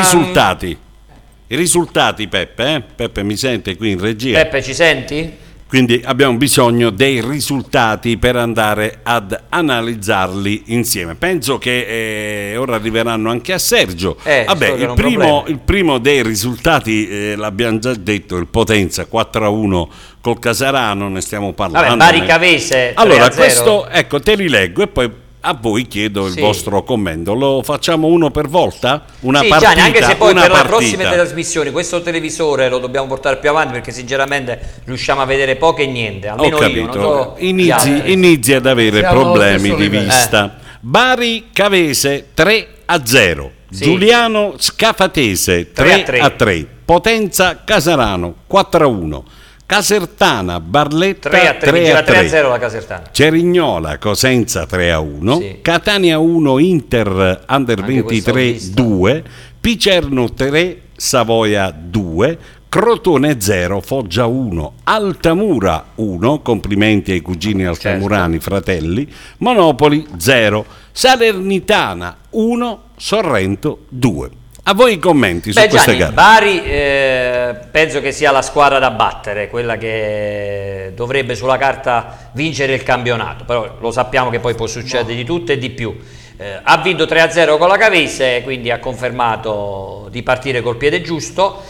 i risultati Peppe, Peppe mi sente qui in regia? Peppe, ci senti? Quindi abbiamo bisogno dei risultati per andare ad analizzarli insieme. Penso che ora arriveranno anche a Sergio. Vabbè, il primo dei risultati l'abbiamo già detto, il Potenza 4-1 col Casarano, ne stiamo parlando. Vabbè, Bari Cavese 3-0. Allora, questo, ecco, te li leggo e poi a voi chiedo il vostro commento. Lo facciamo uno per volta? Una partita, Gianni, anche se poi per partita. le prossime trasmissioni questo televisore lo dobbiamo portare più avanti, perché sinceramente riusciamo a vedere poco e niente, almeno Ho capito. io non so Inizi ad avere Siamo problemi allo di stesso vista. Bari Cavese 3-0, Giuliano Scafatese 3-3, Potenza Casarano 4-1, Casertana Barletta 3-0 la Casertana, Cerignola Cosenza 3-1, Catania 1 Inter Under 23 2, Picerno 3 Savoia 2, Crotone 0 Foggia 1, Altamura 1, complimenti ai cugini altamurani, fratelli, Monopoli 0, Salernitana 1, Sorrento 2. A voi i commenti su queste gare. Bari penso che sia la squadra da battere, quella che dovrebbe sulla carta vincere il campionato, però lo sappiamo che poi può succedere di tutto e di più. Ha vinto 3-0 con la Cavese, quindi ha confermato di partire col piede giusto,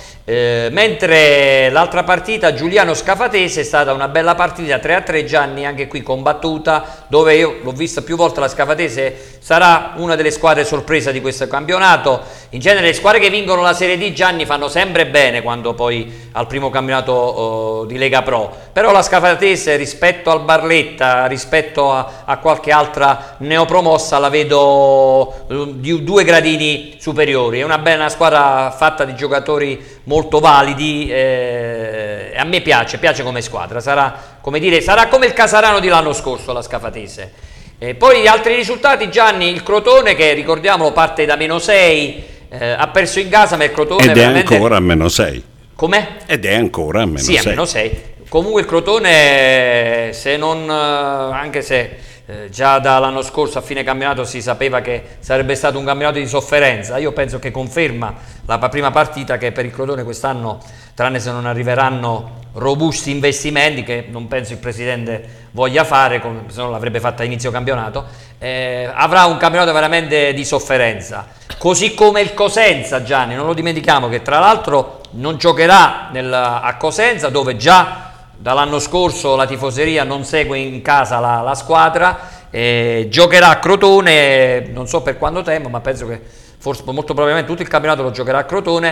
mentre l'altra partita, Giuliano Scafatese, è stata una bella partita 3-3, Gianni, anche qui combattuta, dove io l'ho vista più volte. La Scafatese sarà una delle squadre sorpresa di questo campionato. In genere le squadre che vincono la Serie D, Gianni, fanno sempre bene quando poi al primo campionato di Lega Pro, però la Scafatese rispetto al Barletta, rispetto a qualche altra neopromossa, la vedo di 2 gradini superiori. È una bella squadra fatta di giocatori molto validi, a me piace come squadra, sarà come il Casarano di l'anno scorso, la Scafatese. Poi gli altri risultati, Gianni, il Crotone, che ricordiamolo parte da -6, ha perso in casa, ma il Crotone ed è ancora a -6. Com'è? Ed è ancora a -6. Sì, a -6. Comunque il Crotone, se non anche se già dall'anno scorso a fine campionato si sapeva che sarebbe stato un campionato di sofferenza, io penso che conferma la prima partita che per il Crotone quest'anno, tranne se non arriveranno robusti investimenti, che non penso il presidente voglia fare, se non l'avrebbe fatta a inizio campionato, avrà un campionato veramente di sofferenza. Così come il Cosenza, Gianni, non lo dimentichiamo, che tra l'altro non giocherà a Cosenza, dove già dall'anno scorso la tifoseria non segue in casa la squadra, giocherà a Crotone, non so per quanto tempo, ma penso che forse molto probabilmente tutto il campionato lo giocherà a Crotone,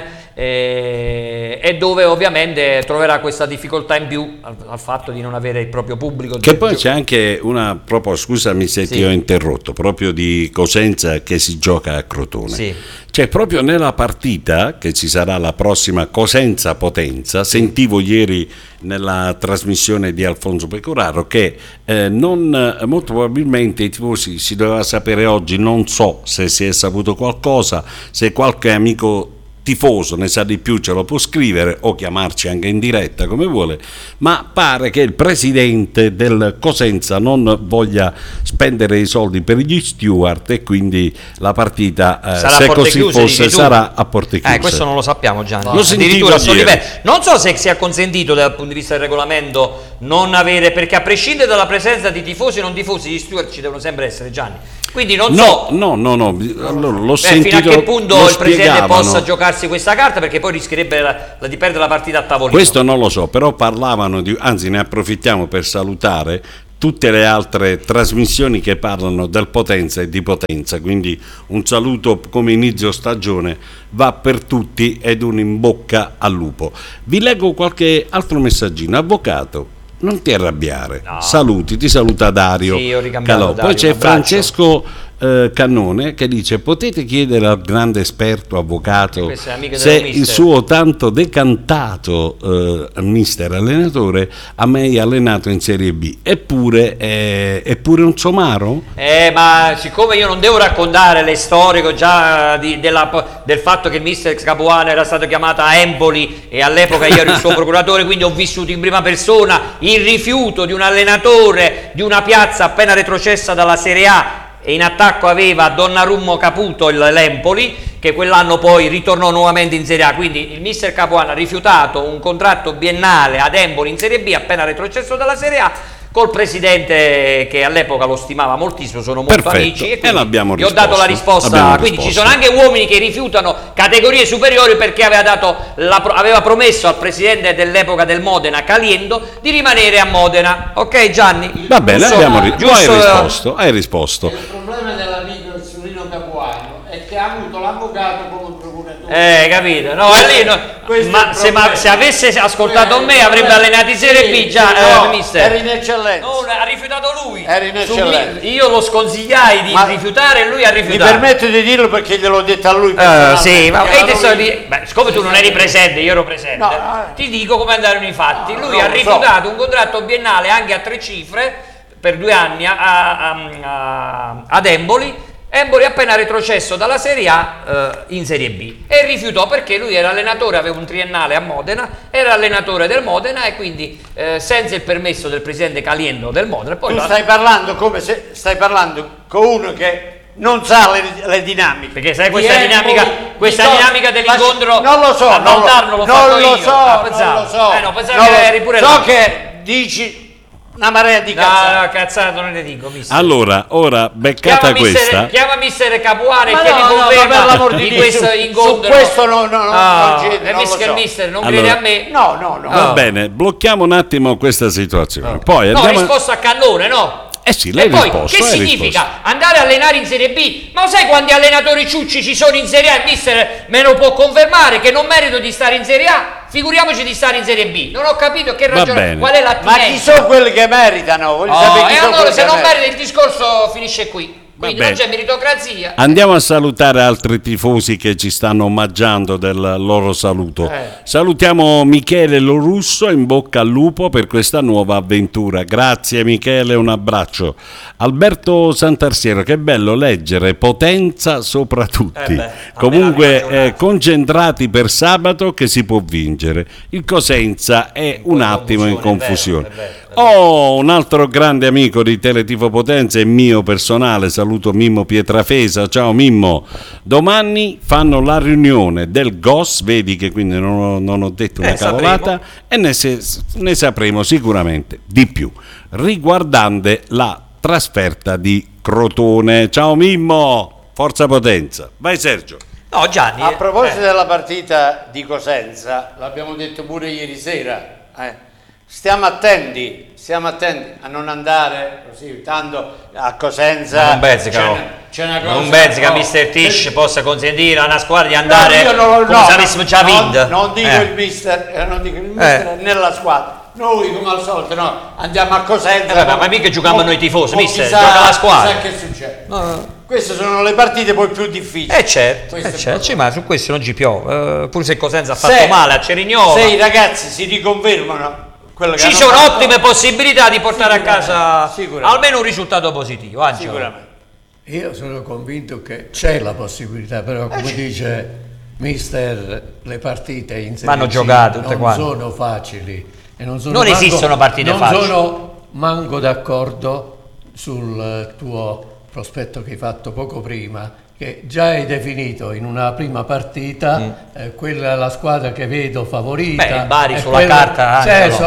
e dove ovviamente troverà questa difficoltà in più al fatto di non avere il proprio pubblico. Che poi c'è anche proprio, scusami se ti ho interrotto, proprio di Cosenza che si gioca a Crotone. Sì. Cioè proprio nella partita che ci sarà la prossima Cosenza-Potenza, sentivo ieri nella trasmissione di Alfonso Pecoraro che molto probabilmente i tifosi, si doveva sapere oggi, non so se si è saputo qualcosa, se qualche amico tifoso ne sa di più ce lo può scrivere o chiamarci anche in diretta come vuole, ma pare che il presidente del Cosenza non voglia spendere i soldi per gli steward e quindi la partita, se così fosse, sarà a porte chiuse. Questo non lo sappiamo, Gianni. Lo Addirittura a livello. Non so se sia consentito dal punto di vista del regolamento non avere, perché a prescindere dalla presenza di tifosi e non tifosi, gli steward ci devono sempre essere, Gianni. Quindi non so. No, allora, l'ho sentito. Fino a che punto il presidente possa giocarsi questa carta, perché poi rischierebbe di perdere la partita a tavolino. Questo non lo so, però parlavano anzi ne approfittiamo per salutare tutte le altre trasmissioni che parlano del Potenza e di Potenza, quindi un saluto come inizio stagione va per tutti ed un in bocca al lupo. Vi leggo qualche altro messaggino. Avvocato, non ti arrabbiare, saluti, ti saluta Dario. Sì, ho ricambiato Calò. Dario, Poi c'è un abbraccio. Francesco Cannone che dice: potete chiedere al grande esperto avvocato Queste amiche se dello mister. il suo tanto decantato mister allenatore ha mai allenato in Serie B, eppure un somaro? Ma siccome io non devo raccontare le storie già del fatto che il mister Capuano era stato chiamato a Empoli e all'epoca io ero il suo procuratore, quindi ho vissuto in prima persona il rifiuto di un allenatore di una piazza appena retrocessa dalla Serie A, e in attacco aveva Donnarumma Caputo l'Empoli, che quell'anno poi ritornò nuovamente in Serie A. Quindi il mister Capuano ha rifiutato un contratto biennale ad Empoli in Serie B appena retrocesso dalla Serie A, col presidente che all'epoca lo stimava moltissimo, sono molto Perfetto. amici, e l'abbiamo gli ho dato la risposta. Quindi ci sono anche uomini che rifiutano categorie superiori perché aveva promesso al presidente dell'epoca del Modena, Caliendo, di rimanere a Modena. Ok, Gianni? Va bene, Giusto, hai risposto. Il problema l'avvocato come procuratore. Capito? No, lì se avesse ascoltato me avrebbe allenato in Serie B già, mister. Era in eccellenza. No, ha rifiutato lui. Era in eccellenza. Io lo sconsigliai di rifiutare e lui ha rifiutato. Mi permetto di dirlo perché gliel'ho detto a lui. Sì, ma siccome tu non eri presente, io ero presente, ti dico come andarono i fatti. Lui ha rifiutato un contratto biennale anche a 3 cifre per 2 anni ad Empoli. Empoli appena retrocesso dalla Serie A in Serie B e rifiutò perché lui era allenatore, aveva un triennale a Modena, era allenatore del Modena e quindi senza il permesso del presidente Caliendo del Modena. Poi tu stai parlando come se stai parlando con uno che non sa le dinamiche. Perché sai questa dinamica dell'incontro non lo so, non lo so. Pensavo che eri pure so che dici una marea di cazzate. No, cazzate non ne dico, mister. Allora, ora beccata questa. Chiama mister Capuano e ma chiedi conferma di questo incontro. Su questo non mister non crede a me. No. Va bene, blocchiamo un attimo questa situazione. Poi risposta a cannone, no? Sì, lei poi risposto, che significa andare a allenare in Serie B? Ma sai quanti allenatori ciucci ci sono in Serie A? Il mister me lo può confermare che non merito di stare in Serie A, figuriamoci di stare in Serie B. Non ho capito che ragione, qual è l'attinenza. Ma chi sono quelli che meritano? E allora se non merita il discorso finisce qui. Quindi non c'è meritocrazia. Andiamo a salutare altri tifosi che ci stanno omaggiando del loro saluto. Salutiamo Michele Lorusso, in bocca al lupo per questa nuova avventura. Grazie Michele, un abbraccio. Alberto Santarsiero, che bello leggere Potenza sopra tutti. Comunque concentrati per sabato che si può vincere. Il Cosenza è un attimo in confusione. Un altro grande amico di Teletifo Potenza e mio personale, saluto Mimmo Pietrafesa. Ciao Mimmo. Domani fanno la riunione del GOS, vedi che quindi non ho detto una cavolata, e ne sapremo sicuramente di più riguardante la trasferta di Crotone. Ciao Mimmo, forza Potenza. Vai Sergio. No, Gianni. A proposito della partita di Cosenza, l'abbiamo detto pure ieri sera, stiamo attenti a non andare così tanto a Cosenza. Non pensi che mister Tisch possa consentire a una squadra di andare come se avessimo già vinto. Non dico il mister nella squadra. Noi come al solito andiamo a Cosenza. Ma mica giochiamo noi tifosi, mister, gioca la squadra. Chissà che succede. Queste sono le partite poi più difficili. Certo, ma su questo non ci piove. Pure se Cosenza ha fatto male a Cerignola. Se i ragazzi si riconfermano, ci sono ottime possibilità di portare a casa almeno un risultato positivo. Sicuramente. Io sono convinto che c'è la possibilità, però come dice mister, le partite in Serie vanno giocate tutte non sono facili e non esistono partite facili. Non sono manco d'accordo sul tuo prospetto che hai fatto poco prima, che già hai definito in una prima partita quella è la squadra che vedo favorita. Il Bari sulla carta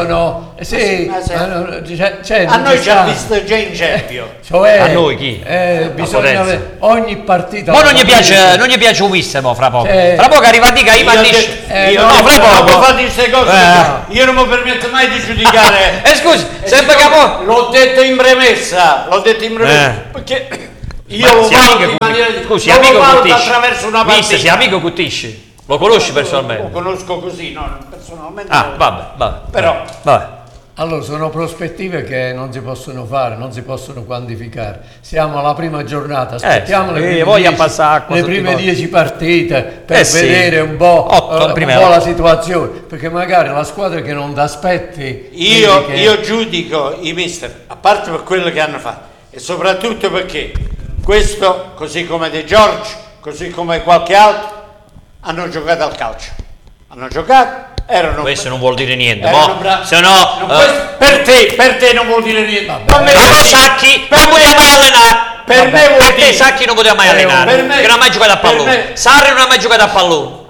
a noi ci ha visto già in Champions. Cioè, a noi chi? Bisogna avere ogni partita. Ma non gli piace un vissimo fra poco. Fra poco arriva di Ivan fra poco fate queste cose. Io non mi permetto mai di giudicare. Scusi, sempre capo. L'ho detto in premessa. Perché io lo valuto in maniera attraverso una partita. Mister, sei amico Cuttisci? Lo conosci personalmente? Lo conosco così, personalmente. Vabbè. Però allora sono prospettive che non si possono fare, non si possono quantificare. Siamo alla prima giornata, aspettiamo le prime 10 partite per vedere un po' la situazione, perché magari la squadra che non ti aspetti. Io giudico i mister, a parte per quello che hanno fatto e soprattutto perché questo, così come De Giorgio, così come qualche altro, hanno giocato al calcio. Questo non vuol dire niente. Per te non vuol dire niente. Sacchi non poteva mai allenare. Per me vuol dire. Sacchi non poteva mai allenare. Perché non ha mai giocato a pallone. Sarri non ha mai giocato a pallone.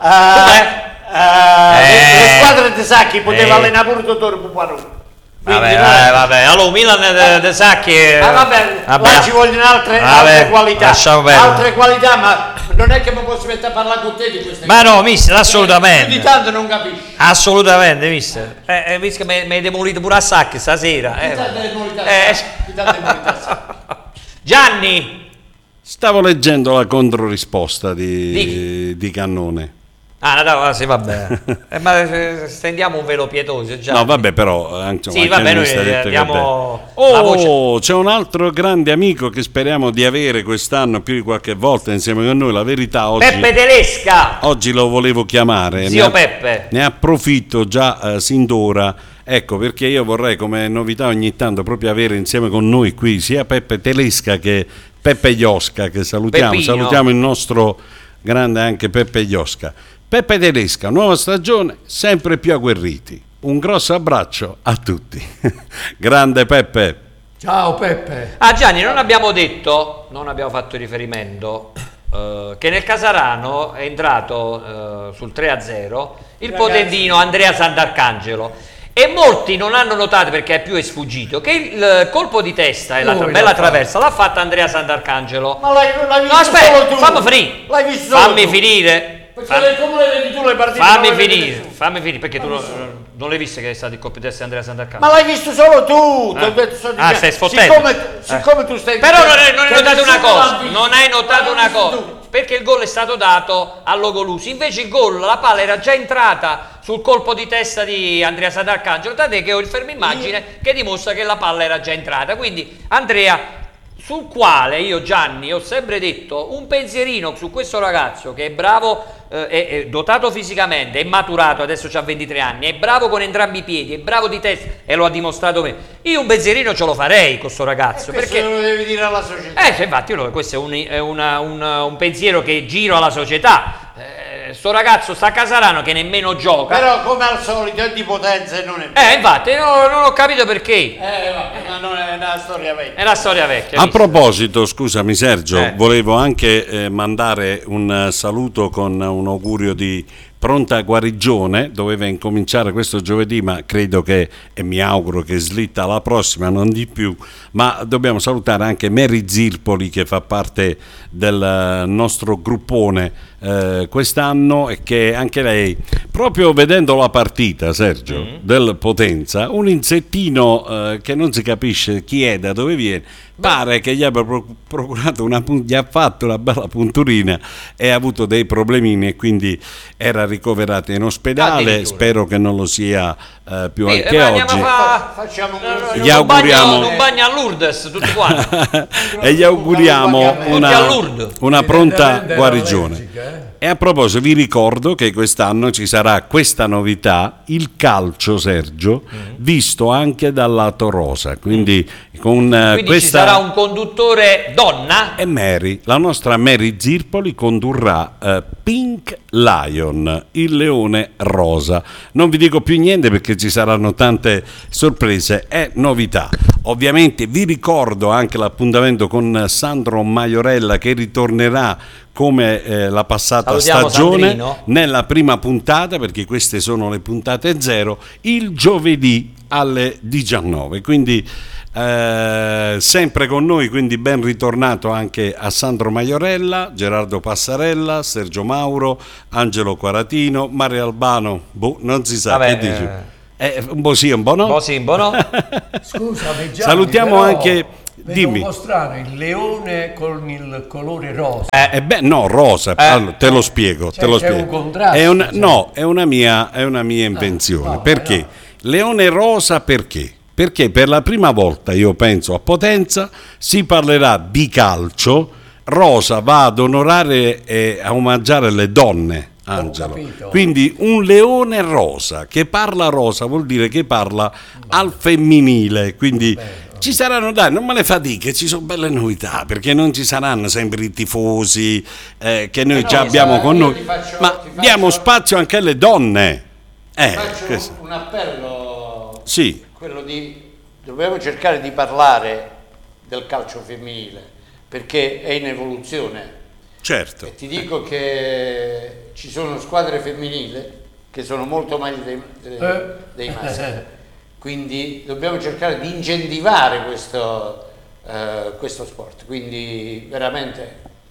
Le squadre di Sacchi poteva allenare pure Totoro Puparone. Vabbè, allora Milan De Sacchi là ci vogliono altre qualità, ma non è che mi posso mettere a parlare con te di queste cose. Ma no, mister, assolutamente. Più di tanto non capisci. Assolutamente, mister. Visto che mi hai demolito pure a Sacchi stasera. Gianni, Stavo leggendo la controrisposta di Cannone. No, sì, vabbè. Ma stendiamo un velo pietoso già. No, vabbè, però insomma, sì, vabbè, noi diamo la voce. C'è un altro grande amico che speriamo di avere quest'anno più di qualche volta insieme con noi. La verità, oggi Peppe Telesca. Oggi lo volevo chiamare. Zio Peppe. Ne approfitto già sin d'ora. Ecco, perché io vorrei come novità ogni tanto proprio avere insieme con noi qui sia Peppe Telesca che Peppe Iosca, che salutiamo. Peppino. Salutiamo il nostro grande anche Peppe Iosca. Peppe Telesca, nuova stagione, sempre più agguerriti. Un grosso abbraccio a tutti. Grande Peppe. Ciao Peppe. Gianni, non abbiamo fatto riferimento che nel Casarano è entrato sul 3-0 il potentino Andrea Sant'Arcangelo. E molti non hanno notato, perché è più sfuggito, che il colpo di testa e la bella traversa l'ha fatta Andrea Sant'Arcangelo. Ma l'hai visto No, aspetta, solo tu. fammi finire. L'hai visto Fammi solo tu. finire. Fammi finire, perché tu non l'hai visto che è stato il colpo di testa di Andrea Sant'Arcangelo? Ma l'hai visto solo tu. Stai sfottendo. Siccome tu stai Però non hai notato una cosa. visto. Non hai notato Ma l'hai una cosa. visto tu. Perché il gol è stato dato all'Ogolusi, invece il gol, la palla era già entrata sul colpo di testa di Andrea Sant'Arcangelo, tant'è che ho il fermo immagine che dimostra che la palla era già entrata. Quindi Andrea, sul quale io, Gianni, ho sempre detto un pensierino su questo ragazzo che è bravo, è dotato fisicamente, è maturato, adesso ha 23 anni, è bravo con entrambi i piedi, è bravo di testa e lo ha dimostrato me. Io un pensierino ce lo farei con questo ragazzo, perché lo devi dire alla società. infatti questo è un pensiero che giro alla società. Sto ragazzo sta a Casarano che nemmeno gioca. Però come al solito è di potenza e non è vero. Infatti non ho capito perché. Ma non è una storia vecchia. È la storia vecchia. A visto? proposito, scusami Sergio, volevo anche mandare un saluto con un augurio di pronta guarigione. Doveva incominciare questo giovedì, ma credo che, e mi auguro che slitta la prossima, non di più. Ma dobbiamo salutare anche Mary Zirpoli, che fa parte del nostro gruppone quest'anno, e che anche lei, proprio vedendo la partita, Sergio, del Potenza, un insettino che non si capisce chi è, da dove viene, pare che gli abbia procurato gli ha fatto una bella punturina e ha avuto dei problemini e quindi era ricoverato in ospedale. Spero che non lo sia più anche oggi. Facciamo Gli auguriamo un bagno a Lourdes tutti quanti. e gli auguriamo una pronta guarigione. allergica, E a proposito, vi ricordo che quest'anno ci sarà questa novità: il calcio, Sergio, visto anche dal lato rosa, quindi con Quindi questa ci sarà un conduttore donna. e Mary, la nostra Mary Zirpoli condurrà Pink Lion, il leone rosa. Non vi dico più niente perché ci saranno tante sorprese e novità. Ovviamente vi ricordo anche l'appuntamento con Sandro Maiorella, che ritornerà come la passata Salutiamo stagione Sandrino. nella prima puntata, perché queste sono le puntate 0, il giovedì alle 19. Quindi sempre con noi, quindi ben ritornato anche a Sandro Maiorella, Gerardo Passarella, Sergio Mauro, Angelo Quaratino, Mario Albano, non si sa. Vabbè, che dici? Un po' sì, un po' no. Un po' sì, un po' no. Scusami Gianni, Salutiamo però anche, vedo dimmi. un po' strano il leone con il colore rosa. No, rosa, allora, te lo spiego. Cioè, te lo c'è spiego. un contrasto, È cioè. No, è una mia invenzione. vabbè, Perché? no. Leone rosa perché? Perché per la prima volta, io penso, a Potenza si parlerà di calcio. Rosa va ad onorare e a omaggiare le donne, Angelo. capito. Quindi un leone rosa che parla rosa vuol dire che parla al femminile. Quindi ci saranno, dai, non me le fatiche, ci sono belle novità, perché non ci saranno sempre i tifosi che noi già abbiamo con noi, ma diamo spazio anche alle donne. Faccio un appello. Sì. Quello dobbiamo cercare di parlare del calcio femminile, perché è in evoluzione. Certo. E ti dico che ci sono squadre femminili che sono molto meglio dei maschi. Quindi dobbiamo cercare di incentivare questo sport. Quindi veramente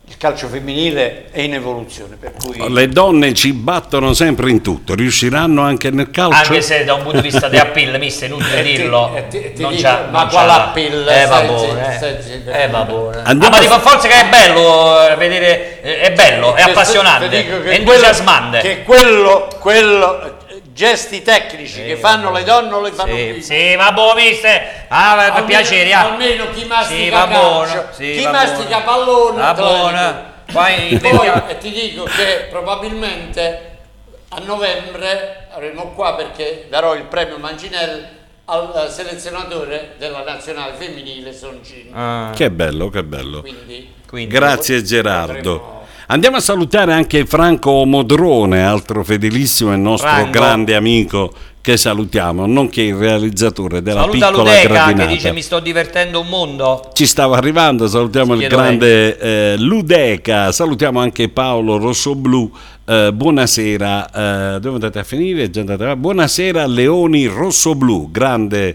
il calcio femminile è in evoluzione, per cui Le donne ci battono sempre in tutto, riusciranno anche nel calcio? Anche se da un punto di vista di appeal, mister, è inutile dirlo. ti Non dico, c'ha, ma non quale c'ha- appeal? vabbè. Vabbè. Andiamo Ma a- ti fa forza che è bello vedere, è bello, è Ti appassionante, dico che è entusiasmante. Che quello gesti tecnici che fanno le donne non le fanno più. Sì, va buono, mister. Per piacere. Almeno chi mastica Sì, va buono. calcio, Sì, chi va mastica buono. pallone, Va te lo buono. dico. Poi Poi ti dico che probabilmente a novembre avremo qua, perché darò il premio Mancinelli al selezionatore della nazionale femminile Soncini. Che bello, che bello. Quindi Grazie Gerardo. potremo- Andiamo a salutare anche Franco Modrone, altro fedelissimo e nostro Franco. grande amico, che salutiamo, nonché il realizzatore della saluta piccola Ludeca gradinata. che dice mi sto divertendo un mondo. Ci stava arrivando, salutiamo il Chiedo grande Ludeca, salutiamo anche Paolo Rossoblu. Buonasera, dove andate a finire? Già andate avanti. Buonasera Leoni Rossoblu, grande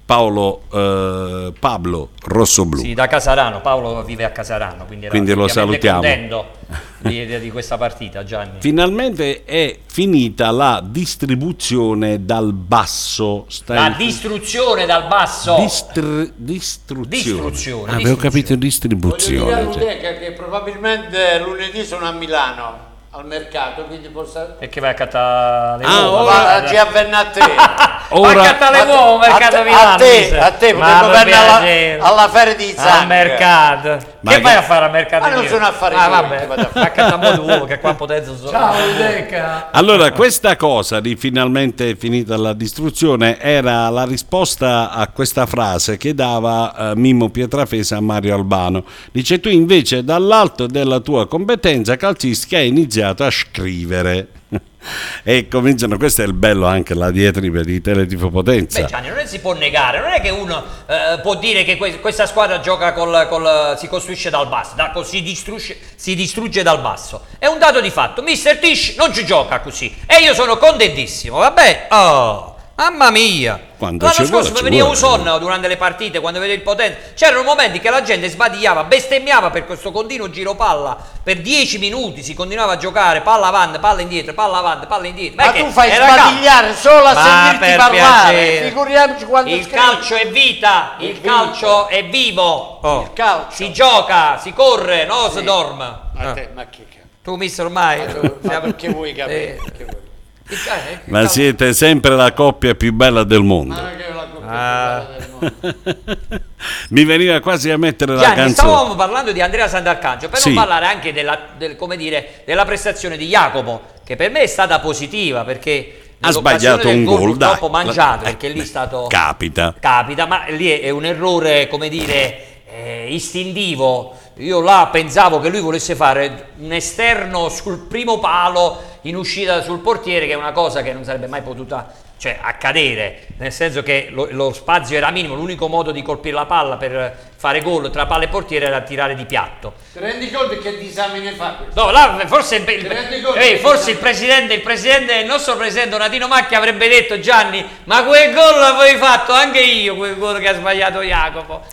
Pablo Rossoblu. Sì, da Casarano, Paolo vive a Casarano, quindi Quindi lo salutiamo. contento di questa partita, Gianni. Finalmente è finita la distribuzione dal basso. La distruzione dal basso. Distruzione. Distruzione, Avevo capito Voglio dire a distribuzione. Ludeca che probabilmente lunedì sono a Milano al mercato, quindi possa... Perché vai a cattare le Ah, uova? ora- Va a venire a te. Ora- Vai a cattare le uova, mercato a Milano. a te mister. Ma potremmo per venire piacere. alla feria di Al Zang. mercato. Ma Che che- vai a fare al mercato? Ma non di- sono affari Ah, tuoi, vabbè, che vado a fare. a cattare uova che qua a Potenza sono. Ciao Deca! Allora, questa cosa di finalmente finita la distruzione era la risposta a questa frase che dava Mimmo Pietrafesa a Mario Albano. Dice: tu invece dall'alto della tua competenza calcistica hai iniziato a scrivere. E cominciano, questo è il bello anche la diatriba di Teletifo Potenza. Beh, Gianni, non si può negare, non è che uno può dire che questa squadra gioca si costruisce dal basso, si distrugge dal basso. È un dato di fatto. Mister Tisch non ci gioca così e io sono contentissimo, vabbè. Oh, mamma mia. Quando L'anno ci vuole, scorso ci veniva vuole. Uson durante le partite, quando vede il Potenza, c'erano momenti che la gente sbadigliava, bestemmiava per questo continuo giro palla per 10 minuti, si continuava a giocare palla avanti, palla indietro, palla avanti, palla indietro. Ma Perché tu fai era sbadigliare solo a Ma sentirti per parlare, piacere. figuriamoci quando Il scrivi. calcio è vita, il calcio è vivo. Il calcio. Si gioca, si corre, no si dorme. Ma che cazzo? Tu mister ormai Ma perché vuoi capire? Perché vuoi? Ma siete sempre la coppia più bella del mondo. Ma che è la coppia più bella del mondo. Mi veniva quasi a mettere la Gianni, canzone. stavamo parlando di Andrea Sant'Arcangelo, per Sì. non parlare anche come dire, della prestazione di Jacopo, che per me è stata positiva perché Ha sbagliato un gol, dai. purtroppo mangiato, perché lì è stato Capita. ma lì è un errore, come dire, istintivo. Io là pensavo che lui volesse fare un esterno sul primo palo in uscita sul portiere, che è una cosa che non sarebbe mai potuta accadere, nel senso che lo spazio era minimo, l'unico modo di colpire la palla per fare gol tra palla e portiere era tirare di piatto. Ti rendi conto che disamine fa questo? No, là forse, rendi conto forse che- il nostro presidente Donatino Macchi avrebbe detto: Gianni, ma quel gol l'avevi fatto anche io, quel gol che ha sbagliato Jacopo.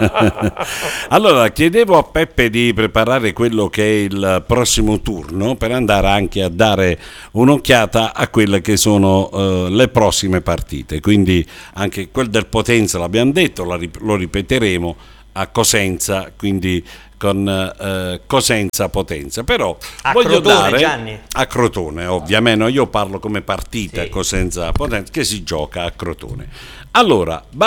Allora, chiedevo a Peppe di preparare quello che è il prossimo turno per andare anche a dare un'occhiata a quelle che sono le prossime partite. Quindi anche quel del Potenza l'abbiamo detto, lo ripeteremo a Cosenza, quindi con Cosenza Potenza. Però A voglio Crotone, dare Gianni. a Crotone, ovviamente, io parlo come partita Sì. Cosenza Potenza che si gioca a Crotone. Allora,